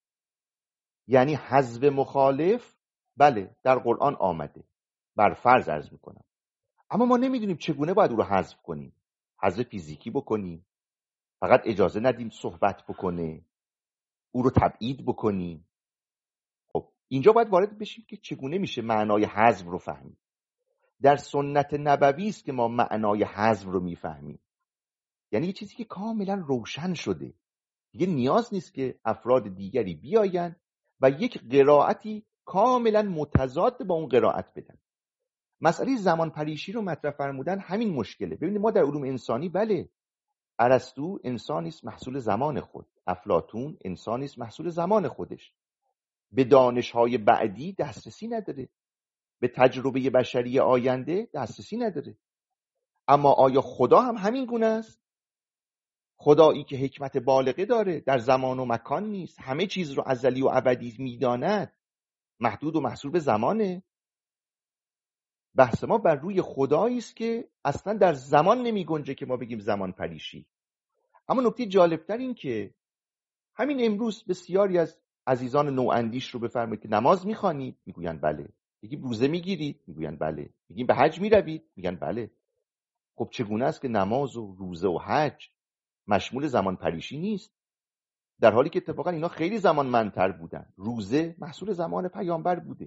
یعنی حذف مخالف بله در قرآن آمده، بر فرض عرض میکنم، اما ما نمیدونیم چگونه باید او رو حذف کنیم. حذف فیزیکی بکنیم، فقط اجازه ندیم صحبت بکنه، او رو تبعید بکنیم. خب اینجا باید وارد بشیم که چگونه میشه معنای حذف رو فهمید. در سنت نبوی است که ما معنای حذف رو میفهمیم، یعنی یه چیزی که کاملا روشن شده، دیگه نیاز نیست که افراد دیگری بیاین و یک قرائتی کاملا متضاد با اون قرائت بدن. مسئله زمان پریشی رو مطرح فرمودن همین مشکله. ببینید ما در علوم انسانی بله، ارسطو انسانی است محصول زمان خود، افلاطون انسانی است محصول زمان خودش، به دانش‌های بعدی دسترسی نداره، به تجربه بشری آینده دسترسی نداره. اما آیا خدا هم همین گونه است؟ خدایی که حکمت بالغه داره، در زمان و مکان نیست، همه چیز رو ازلی و ابدی میداند، محدود و محصور به زمانه؟ بحث ما بر روی خدایی است که اصلا در زمان نمی گنجه که ما بگیم زمان پریشی. اما نکته جالبتر این که همین امروز بسیاری از عزیزان نواندیش رو بفرمایید که نماز میخوانید، میگوین بله. میگیم روزه میگیرید، میگوین بله. میگیم به حج میروید، میگن بله. خب چگونه است که نماز و روزه و حج مشمول زمان پریشی نیست، در حالی که اتفاقا اینا خیلی زمانمندتر بودن؟ روزه محصول زمان پیامبر بوده.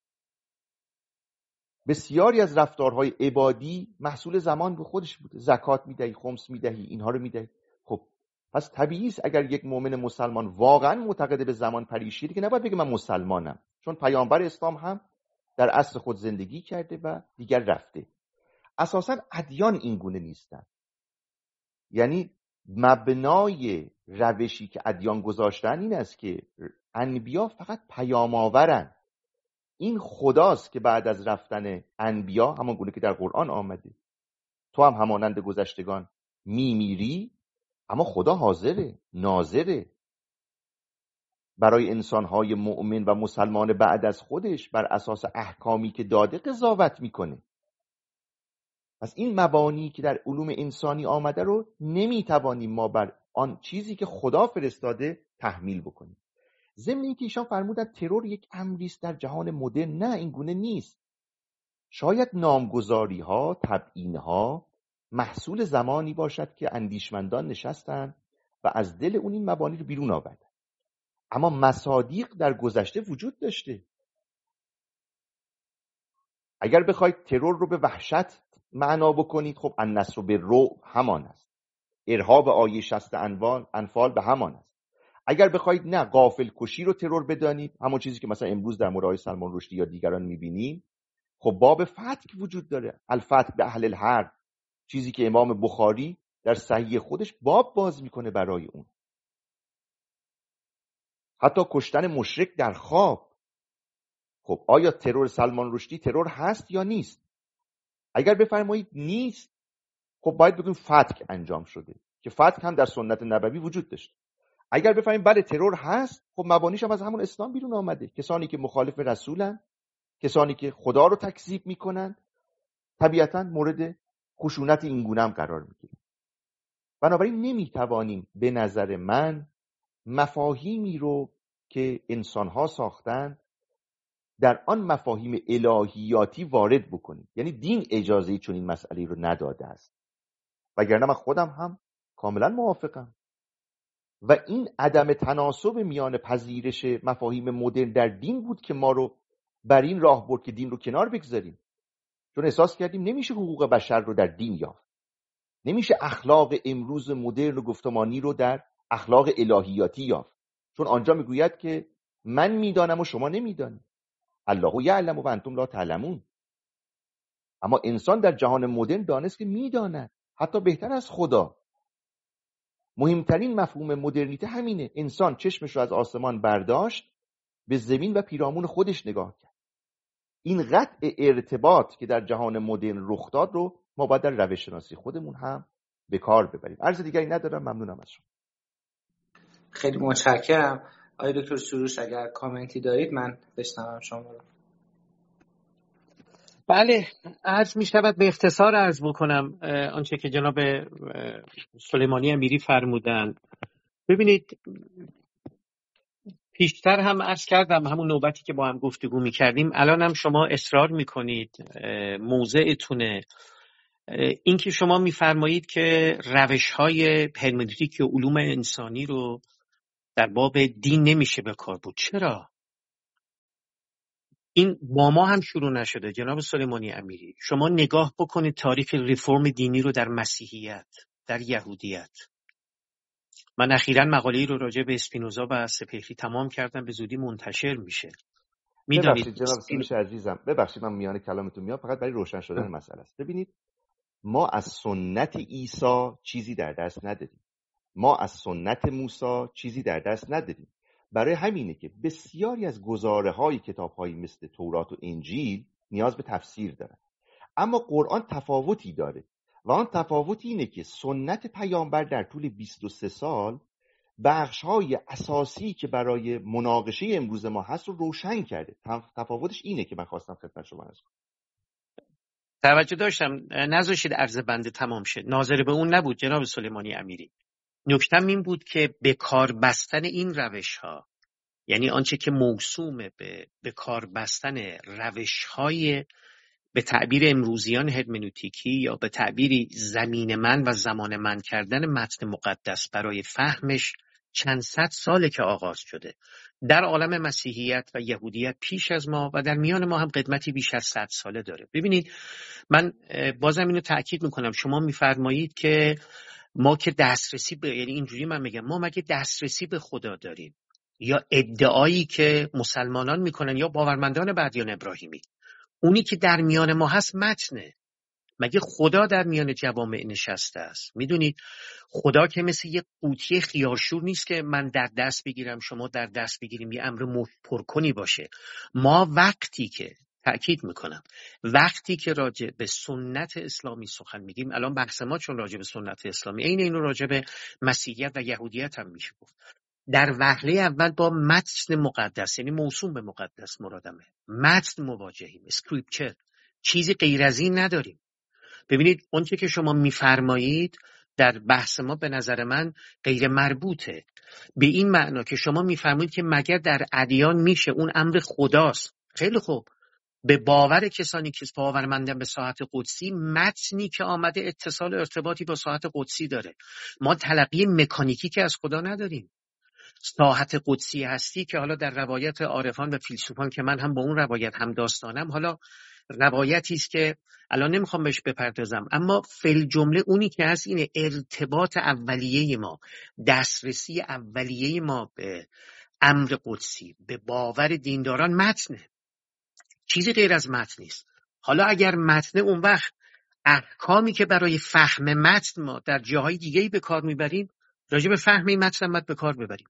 بسیاری از رفتارهای عبادی محصول زمان به خودش بوده. زکات میدهی، خمس میدهی، اینها رو میدهی. خب پس طبیعی است اگر یک مؤمن مسلمان واقعا معتقد به زمان پریشی که نباید بگه من مسلمانم، چون پیامبر اسلام هم در عصر خود زندگی کرده و دیگر رفته. اساساً ادیان این گونه نیستن. یعنی مبنای روشی که ادیان گذاشتن این است که انبیا فقط پیام آورن. این خداست که بعد از رفتن انبیا، همان گونه که در قرآن آمده، تو هم همانند گذشتگان میمیری، اما خدا حاضره، ناظره برای انسانهای مؤمن و مسلمان بعد از خودش بر اساس احکامی که داده قضاوت میکنه. پس این مبانی که در علوم انسانی آمده رو نمیتوانیم ما بر آن چیزی که خدا فرستاده تحمیل بکنیم. ضمن اینکه ایشان فرمودن ترور یک امری است در جهان مدرن، نه این گونه نیست. شاید نامگذاری ها، تبیین ها محصول زمانی باشد که اندیشمندان نشستن و از دل اون این مبانی رو بیرون آوردن. اما مصادیق در گذشته وجود داشته. اگر بخواید ترور رو به وحشت معنا بکنید، خب النصر به رو همان است، ارهاب آیه شصت انفال انفال به همان است. اگر بخواید نه غافل کشی رو ترور بدانید، همون چیزی که مثلا امروز در مورد سلمان رشدی یا دیگران میبینیم، خب باب فتک وجود داره، الفتک به اهل الحرب، چیزی که امام بخاری در صحیح خودش باب باز میکنه برای اون. حتی کشتن مشرک در خواب. خب آیا ترور سلمان رشدی ترور هست یا نیست؟ اگر بفرمایید نیست، خب باید بگیم فتک انجام شده، که فتک هم در سنت نبوی وجود داشته. اگر بفهمیم بله ترور هست، خب مبانیش هم از همون اسلام بیرون آمده. کسانی که مخالف رسولن، کسانی که خدا رو تکذیب میکنن، طبیعتا مورد خشونت این گونه هم قرار میگیرن. بنابراین نمیتوانیم به نظر من مفاهیمی رو که انسانها ساختن در آن مفاهیم الهیاتی وارد بکنیم. یعنی دین اجازه چون این مسئله رو نداده است، وگرنه من خودم هم کاملا موافقم. و این عدم تناسب میان پذیرش مفاهیم مدرن در دین بود که ما رو بر این راه برد که دین رو کنار بگذاریم، چون احساس کردیم نمیشه حقوق بشر رو در دین یافت، نمیشه اخلاق امروز مدرن و گفتمانی رو در اخلاق الهیاتی یافت، چون آنجا میگوید که من میدانم و شما نمیدانید، الله یعلم و انتم لا تعلمون. اما انسان در جهان مدرن دانست که میداند، حتی بهتر از خدا. مهمترین مفهوم مدرنیته همینه. انسان چشمش رو از آسمان برداشت، به زمین و پیرامون خودش نگاه کرد. این قطع ارتباط که در جهان مدرن رخ داد رو ما باید در روش شناسی خودمون هم به کار ببریم. عرض دیگری ندارم، ممنونم از شما. خیلی متشکرم. آقای دکتر سروش اگر کامنتی دارید من بشنوم شما رو. بله، عرض می شود به اختصار عرض بکنم آنچه که جناب سلیمانی امیری فرمودن. ببینید پیشتر هم عرض کردم، همون نوبتی که با هم گفتگو می کردیم، الان هم شما اصرار می کنید موضعتونه این که شما میفرمایید که روش‌های هرمنوتیک و علوم انسانی رو در باب دین نمیشه به کار بود. چرا؟ این با ما هم شروع نشده جناب سلیمانی امیری. شما نگاه بکنید تاریخ ریفرم دینی رو در مسیحیت، در یهودیت. من اخیراً مقاله‌ای رو راجع به اسپینوزا و سپهری تمام کردم، به زودی منتشر میشه. ببخشید جناب سروش عزیزم، ببخشید من میان کلامتون میام، فقط برای روشن شدن مسئله است. ببینید ما از سنت عیسی چیزی در دست ندادیم، ما از سنت موسی چیزی در دست ندادیم. برای همینه که بسیاری از گزاره‌های کتاب‌هایی مثل تورات و انجیل نیاز به تفسیر دارن، اما قرآن تفاوتی داره و آن تفاوت اینه که سنت پیامبر در طول بیست و سه سال بخش‌های اساسی که برای مناقشه امروز ما هست رو روشن کرده. تفاوتش اینه که من خواستم خدمت شما عرض کنم. توجه داشتم، نذاشید عرض بنده تمام شد. ناظر به اون نبود جناب سلیمانی امیری. نکتم این بود که به کار بستن این روش‌ها، یعنی آنچه که موسوم به به کار بستن روش‌های به تعبیر امروزیان هرمنوتیکی یا به تعبیری زمین من و زمان من کردن متن مقدس برای فهمش چند صد ساله که آغاز شده. در عالم مسیحیت و یهودیت پیش از ما و در میان ما هم قدمتی بیش از صد ساله داره. ببینید من بازم اینو تأکید میکنم، شما میفرمایید که ما که دسترسی به، یعنی اینجوری من میگم، ما مگه دسترسی به خدا داریم؟ یا ادعایی که مسلمانان میکنن یا باورمندان ادیان ابراهیمی، اونی که در میان ما هست متنه. مگه خدا در میان جوامع نشسته است؟ میدونید خدا که مثل یه قوطی خیارشور نیست که من در دست بگیرم شما در دست بگیریم یه امر پرکنی باشه. ما وقتی که تأکید میکنم وقتی که راجع به سنت اسلامی سخن میگیم، الان بحث ما چون راجع به سنت اسلامی، این اینو راجع به مسیحیت و یهودیت هم میشه گفت. در وهله اول با متن مقدس، یعنی موسوم به مقدس مرادمه، متن مواجهیم، اسکریپچر، چیزی غیر از این نداریم. ببینید اونچه که شما میفرمایید در بحث ما به نظر من غیر مربوطه، به این معنا که شما میفرمایید که مگر در ادیان میشه اون امر خداست. خیلی خوب، به باور کسانی که باورمندن به ساعت قدسی، متنی که آمده اتصال ارتباطی با ساعت قدسی داره. ما تلقی مکانیکی که از خدا نداریم. ساعت قدسی هستی که حالا در روایت عارفان و فیلسوفان که من هم با اون روایت هم داستانم، حالا روایتی است که الان نمیخوام بهش بپردازم، اما فل جمله اونی که هست اینه ارتباط اولیه ما، دسترسی اولیه ما به امر قدسی، به باور دینداران متنه، چیزی غیر از متن نیست. حالا اگر متن، اون وقت احکامی که برای فهم متن ما در جاهای دیگه‌ای به کار میبریم، راجع به فهم این متن هم باید به کار ببریم.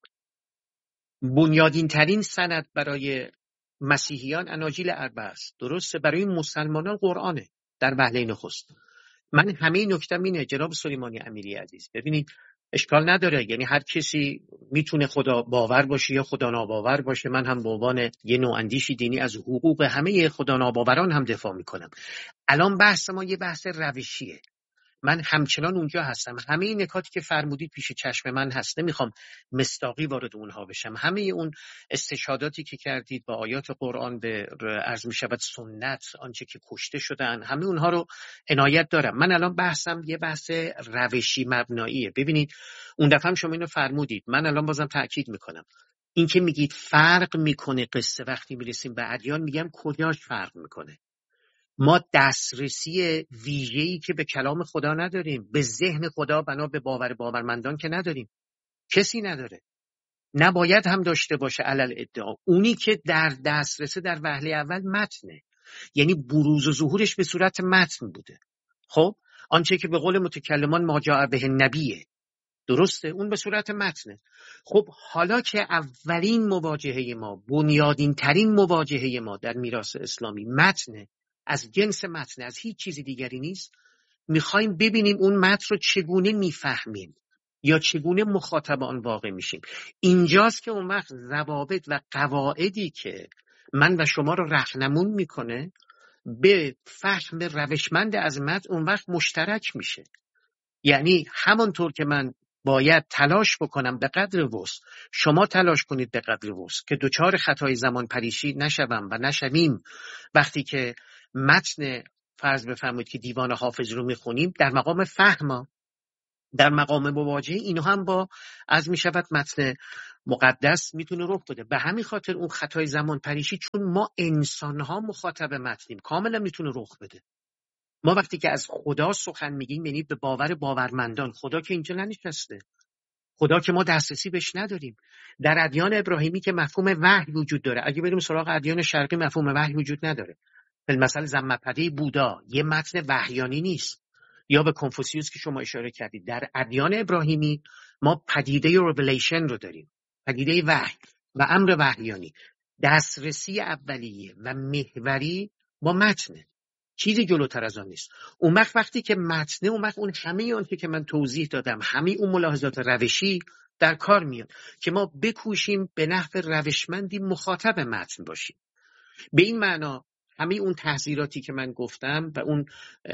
بنیادین ترین سند برای مسیحیان اناجیل اربعه است، درسته؟ برای مسلمانان قرآنه در وهله نخست. من همه نکتم اینه جناب سلیمانی امیری عزیز، ببینید اشکال نداره، یعنی هر کسی میتونه خدا باور باشه یا خدا ناباور باشه. من هم به عنوان یه نواندیشی دینی از حقوق همه خدا ناباوران هم دفاع میکنم. الان بحث ما یه بحث روشیه، من همچنان اونجا هستم. همه این نکاتی که فرمودید پیش چشم من هست، نمیخوام مستاقی وارد اونها بشم. همه اون استشهاداتی که کردید با آیات قرآن به عرض میشود سنت، آنچه که کشته شدن، همه اونها رو عنایت دارم. من الان بحثم یه بحث روشی مبناییه. ببینید اون دفعه هم شما اینو فرمودید، من الان بازم تأکید میکنم، این که میگید فرق میکنه قصه وقتی میرسیم به ادیان، میگم کجاش فرق میکنه؟ ما دسترسی ویژه‌ای که به کلام خدا نداریم، به ذهن خدا بنا به باور باورمندان که نداریم، کسی نداره، نباید هم داشته باشه علل ادعا. اونی که در دسترس در وهله اول متنه، یعنی بروز و ظهورش به صورت متن بوده. خب آنچه که به قول متکلمان ما جاء به نبیه، درسته، اون به صورت متنه. خب حالا که اولین مواجهه ما، بنیادین ترین مواجهه ما در میراث اسلامی متنه، از جنس متن، از هیچ چیزی دیگری نیست، میخوایم ببینیم اون متن رو چگونه میفهمیم یا چگونه مخاطب آن واقع میشیم. اینجاست که اون وقت ضوابط و قواعدی که من و شما رو راهنمون میکنه به فهم روشمند از متن اون وقت مشترک میشه. یعنی همونطور که من باید تلاش بکنم به قدر وسع، شما تلاش کنید به قدر وسع که دوچار خطای زمان پریشی نشوم و نشویم وقتی که متن فرض بفرمایید که دیوان حافظ رو میخونیم در مقام فهم، در مقام مواجهه اینو هم با از میشود متن مقدس میتونه رخ بده. به همین خاطر اون خطای زمان پریشی، چون ما انسان ها مخاطب متنیم، کاملا میتونه رخ بده. ما وقتی که از خدا سخن میگیم یعنی به باور باورمندان. خدا که اینجا ننشسته، خدا که ما دسترسی بهش نداریم. در ادیان ابراهیمی که مفهوم وحی وجود داره، اگه بریم سراغ ادیان شرقی مفهوم وحی وجود نداره. مثلا زمپده بودا یه متن وحیانی نیست، یا به کنفوسیوس که شما اشاره کردید. در ادیان ابراهیمی ما پدیده ریویلیشن رو داریم، پدیده وحی و امر وحیانی. دسترسی اولیه و محوری با متنه، چیزی جلوتر از آن نیست. اون وقت وقتی که متنه، اون وقت اون همه اون که من توضیح دادم، همه اون ملاحظات روشی در کار میاد که ما بکوشیم به نحو روشمندی مخاطب متن باشیم. به این معنا همه اون تحذیراتی که من گفتم و اون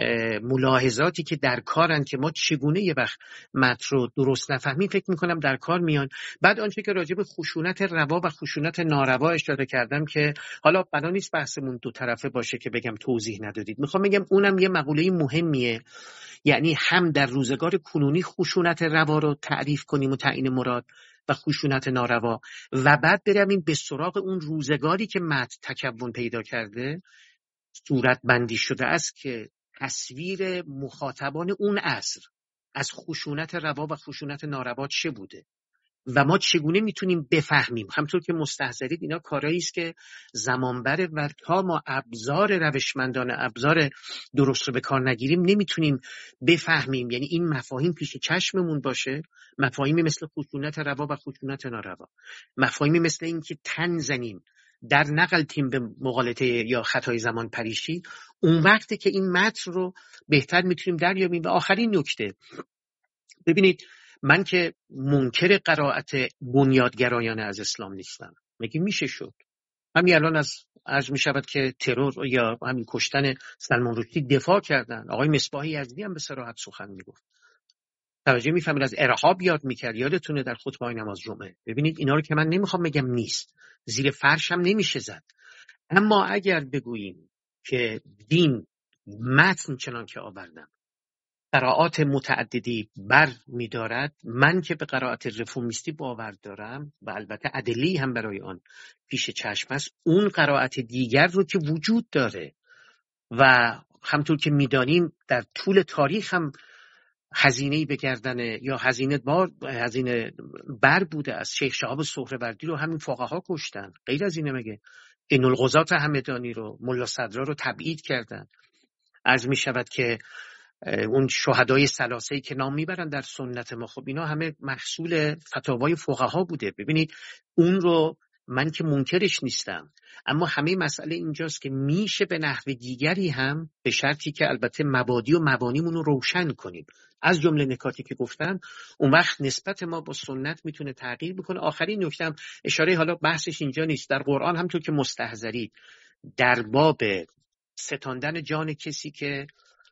ملاحظاتی که در کارن که ما چگونه یه وقت متن رو درست نفهمیم، فکر میکنم در کار میان. بعد آنچه که راجع به خشونت روا و خشونت ناروا اشاره کردم که حالا بنا نیست بحثمون دو طرفه باشه که بگم توضیح ندادید، میخوام بگم اونم یه مقوله مهمیه. یعنی هم در روزگار کنونی خشونت روا رو تعریف کنیم و تعیین مراد و خشونت ناروا، و بعد برویم به سراغ اون روزگاری که متن تکون پیدا کرده، صورت بندی شده است که تصویر مخاطبان اون عصر از خشونت روا و خشونت ناروا چه بوده و ما چگونه میتونیم بفهمیم. همطور که مستحضرید اینا کارهایی است که زمان بره و تا ما ابزار روشمندانه، ابزار درست رو به کار نگیریم نمیتونیم بفهمیم. یعنی این مفاهیم پیش چشممون باشه، مفاهیمی مثل خشونت روا و خشونت ناروا، مفاهیمی مثل این که تن زنیم در نقل تیم به مغالطه یا خطای زمان پریشی، اون وقته که این متن رو بهتر میتونیم دریابیم. و آخرین نکته، ببینید من که منکر قرائت بنیادگرایانه از اسلام نیستم. مگه میشه شد؟ همین الان از عرض می شود که ترور یا همین کشتن سلمان رشدی دفاع کردن. آقای مصباحی یزدی هم به صراحت سخن میگفت، توجه میفهمید، از ارهاب یاد میکرد. یادتونه در خطبه نماز جمعه. ببینید اینا رو که من نمیخوام بگم نیست، زیر فرش هم نمیشه زد. اما اگر بگوییم که دین متن چنان که آوردم قرائات متعددی بر می‌دارد، من که به قرائت رفورمیستی باور دارم و البته ادله‌ای هم برای آن پیش چشم است، اون قرائت دیگر رو که وجود داره و همطور که می‌دانیم در طول تاریخ هم هزینه‌ای به گردن یا هزینه بار هزینه بر بوده از شیخ شهاب سهروردی رو همین فقها کشتن. غیر از اینه مگه این القضات همدانی رو، ملا صدرا رو تبعید کردن. عرض می شود که اون شهدای ثلاثه‌ای که نام میبرن در سنت ما، خب اینا همه محصول فتاوای فقها بوده. ببینید اون رو من که منکرش نیستم، اما همه مسئله اینجاست که میشه به نحو دیگری هم، به شرطی که البته مبادی و مبانیمون رو روشن کنیم، از جمله نکاتی که گفتم، اون وقت نسبت ما با سنت میتونه تغییر بکنه. آخرین نکتم اشاره، حالا بحثش اینجا نیست، در قرآن همونطور که مستحضرید در باب ستاندن جان کسی که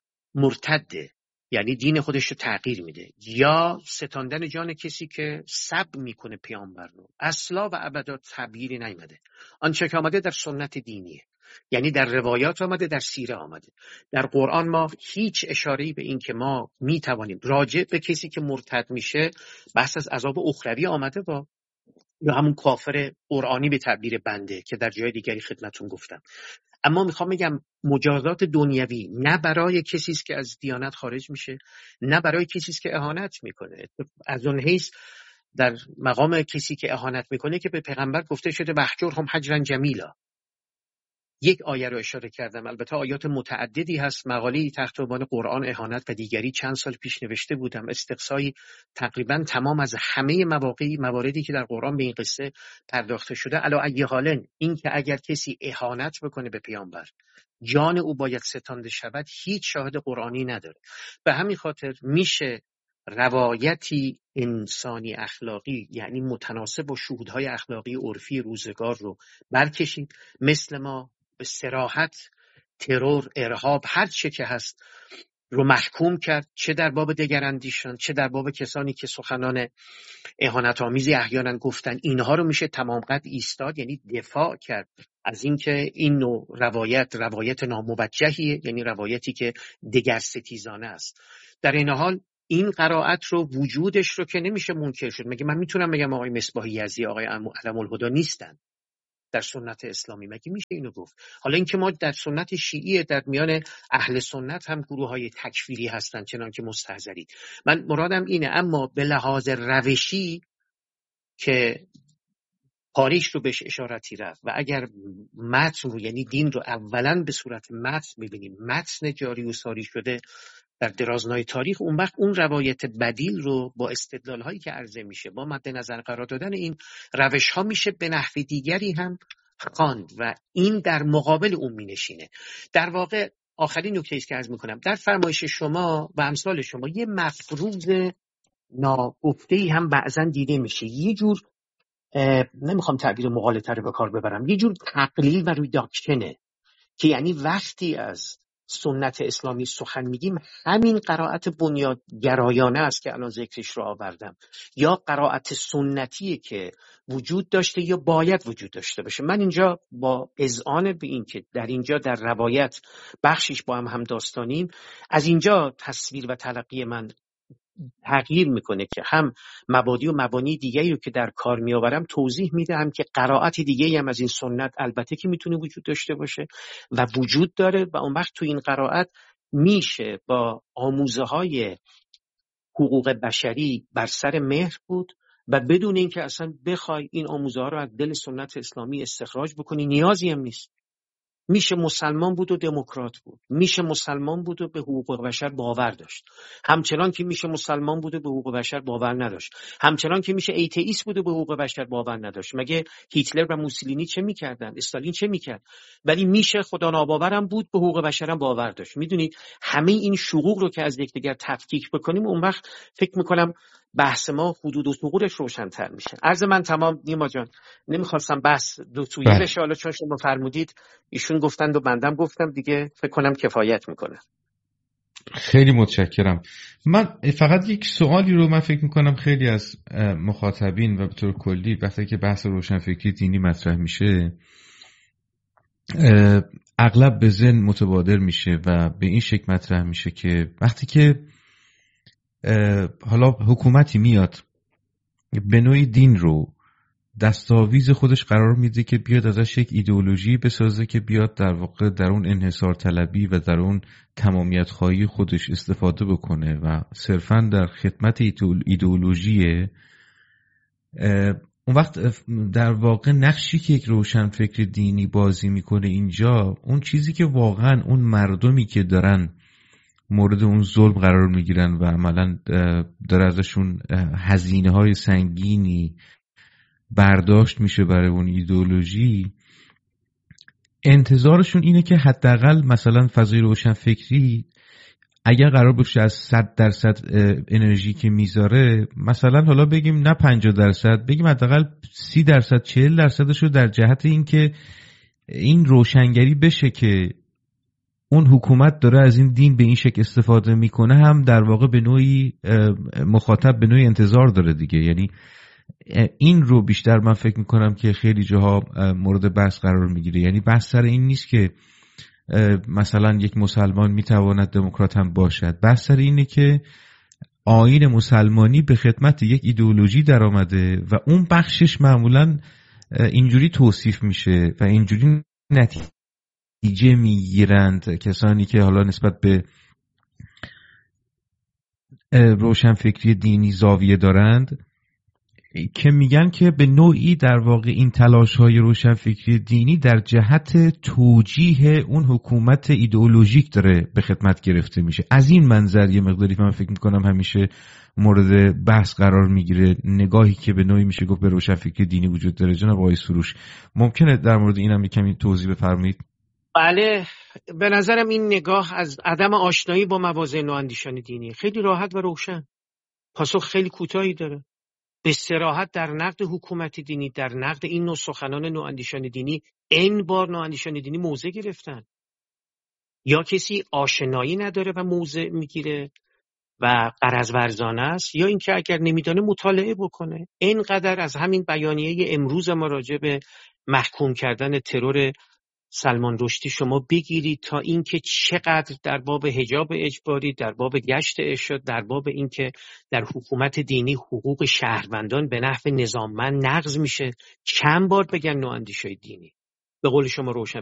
مرتده، یعنی دین خودش رو تغییر میده، یا ستاندن جان کسی که سب میکنه پیامبر رو، اصلا و ابدا تغییری نیامده. آنچه که آمده در سنت دینیه، یعنی در روایات آمده، در سیره آمده. در قرآن ما هیچ اشاره‌ای به این که ما میتوانیم راجع به کسی که مرتد میشه بحث از عذاب اخروی آمده با یا همون کافر قرآنی به تعبیر بنده که در جای دیگری خدمتون گفتم. اما میخوام بگم مجازات دنیوی نه برای کسی است که از دیانت خارج میشه، نه برای کسی است که اهانت میکنه. از اون حیث در مقام کسی که اهانت میکنه که به پیغمبر گفته شده وحجرهم حجرا جمیلا. یک آیه رو اشاره کردم، البته آیات متعددی هست. مقاله‌ای تحت عنوان قرآن اهانت و دیگری چند سال پیش نوشته بودم، استقصای تقریبا تمام از همه مواقعی مواردی که در قرآن به این قصه پرداخته شده. علی ای حال این که اگر کسی اهانت بکنه به پیامبر جان او باید ستانده شود، هیچ شاهد قرآنی نداره. به همین خاطر میشه روایتی انسانی اخلاقی، یعنی متناسب با شهودهای اخلاقی عرفی روزگار رو برکشید. مثل ما به صراحت ترور، ارهاب، هر چه که هست رو محکوم کرد، چه در باب دگراندیشان چه در باب کسانی که سخنان اهانت آمیزی احیانا گفتن. اینها رو میشه تمام قد ایستاد، یعنی دفاع کرد از اینکه این نوع روایت روایت ناموجهیه، یعنی روایتی که دگرستیزانه است. در این حال این قرائت رو وجودش رو که نمیشه منکر شد. مگه من میتونم بگم آقای مصباح یزدی آقای علم الهدی نیستن در سنت اسلامی؟ مگه میشه اینو گفت؟ حالا اینکه ما در سنت شیعی در میان اهل سنت هم گروه های تکفیری هستن چنان که مستحضرید، من مرادم اینه. اما به لحاظ روشی که پاریش رو بهش اشارتی رفت و اگر متن رو یعنی دین رو اولا به صورت متن میبینیم، متن جاری و ساری شده در درازنای تاریخ، اون وقت اون روایت بدیل رو با استدلال هایی که عرضه میشه با مد نظر قرار دادن این روش ها میشه به نحو دیگری هم خواند و این در مقابل اون مینشینه. در واقع آخرین نکته است که عرض میکنم، در فرمایش شما و امثال شما یه مفروض ناگفته‌ای هم بعضا دیده میشه، یه جور نمیخوام تعبیر مغالطه رو به کار ببرم، یه جور تقلیل و ریداکشنه که یعنی وقتی از سنت اسلامی سخن میگیم همین قرائت بنیادگرایانه است که الان ذکرش رو آوردم، یا قرائت سنتیه که وجود داشته یا باید وجود داشته باشه. من اینجا با اذعان به این که در اینجا در روایت بخشیش با هم هم داستانیم، از اینجا تصویر و تلقی من تغییر میکنه که هم مبادی و مبانی دیگه‌ای رو که در کار میآورم توضیح میدم که قرائت دیگه‌ای هم از این سنت البته که میتونه وجود داشته باشه و وجود داره و اون وقت تو این قرائت میشه با آموزه‌های حقوق بشری بر سر مهر بود و بدون اینکه اصلا بخوای این آموزه‌ها رو از دل سنت اسلامی استخراج بکنی، نیازی هم نیست. میشه مسلمان بود و دموکرات بود، میشه مسلمان بود و به حقوق بشر باور داشت، همچنان که میشه مسلمان بود و به حقوق بشر باور نداشت، همچنان که میشه ایتئیست بود و به حقوق بشر باور نداشت. مگه هیتلر و موسولینی چه میکردن؟ استالین چه میکرد؟ ولی میشه خدا ناباورم بود به حقوق بشرم باور داشت. میدونید همه این شقوق رو که از یکدیگر تفکیک بکنیم، اون وقت فکر میکنم بحث ما حدود و ثغورش روشن‌تر میشه. عرض من تمام. نیما جان نمیخواستم بحث دو سویه بشه، حالا چون شما فرمودید ایشون گفتند و بندم گفتم دیگه، فکر کنم کفایت میکنه. خیلی متشکرم. من فقط یک سوالی رو من فکر میکنم خیلی از مخاطبین و به طور کلی وقتی که بحث روشنفکری دینی مطرح میشه اغلب به ذهن متبادر میشه و به این شکل مطرح میشه که وقتی که حالا حکومتی میاد به نوعی دین رو دستاویز خودش قرار میده که بیاد ازش یک ایدئولوژی بسازه که بیاد در واقع در اون انحصار طلبی و در اون تمامیت خواهی خودش استفاده بکنه و صرفاً در خدمت ایدئولوژی، اون وقت در واقع نقشی که یک روشنفکر دینی بازی میکنه اینجا، اون چیزی که واقعاً اون مردمی که دارن مورد اون ظلم قرار میگیرن و عملاً داره ازشون هزینه های سنگینی برداشت میشه برای اون ایدئولوژی، انتظارشون اینه که حداقل مثلا فضای روشنفکری اگر قرار باشه از صد درصد انرژی که میذاره، مثلا حالا بگیم نه پنجاه درصد، بگیم حداقل سی درصد چهل درصدش رو در جهت این که این روشنگری بشه که اون حکومت داره از این دین به این شکل استفاده میکنه، هم در واقع به نوعی مخاطب به نوعی انتظار داره دیگه. یعنی این رو بیشتر من فکر میکنم که خیلی جاها مورد بحث قرار میگیره. یعنی بحث سر این نیست که مثلا یک مسلمان میتواند دموکرات هم باشد، بحث سر اینه که آیین مسلمانی به خدمت یک ایدئولوژی در آمده و اون بخشش معمولا اینجوری توصیف میشه و اینجوری نتیجه میگیرند کسانی که حالا نسبت به روشنفکری دینی زاویه دارند، که میگن که به نوعی در واقع این تلاش‌های روشنفکری دینی در جهت توجیه اون حکومت ایدئولوژیک داره به خدمت گرفته میشه. از این منظر یه مقداری من فکر میکنم همیشه مورد بحث قرار میگیره نگاهی که به نوعی میشه گفت به روشنفکری دینی وجود داره. جناب آقای سروش ممکنه در مورد اینم کمی توضیح بفرمایید؟ بله، به نظرم این نگاه از عدم آشنایی با مواضع نواندیشان دینی خیلی راحت و روشن پاسخ خیلی کوتاهی داره. به صراحت در نقد حکومت دینی، در نقد این نوع سخنان نواندیشان دینی، این بار نواندیشان دینی موضع گرفتن. یا کسی آشنایی نداره و موضع میگیره و غرض ورزانه است، یا اینکه اگر نمیدانه مطالعه بکنه. اینقدر از همین بیانیه امروز ما راجع به محکوم کردن ترور سلمان رشدی شما بگیرید تا اینکه چقدر در باب حجاب اجباری، در باب گشت ارشاد، در باب اینکه در حکومت دینی حقوق شهروندان به نحو نظاممند نقض میشه. چند بار بگن نواندیشای دینی، به قول شما روشن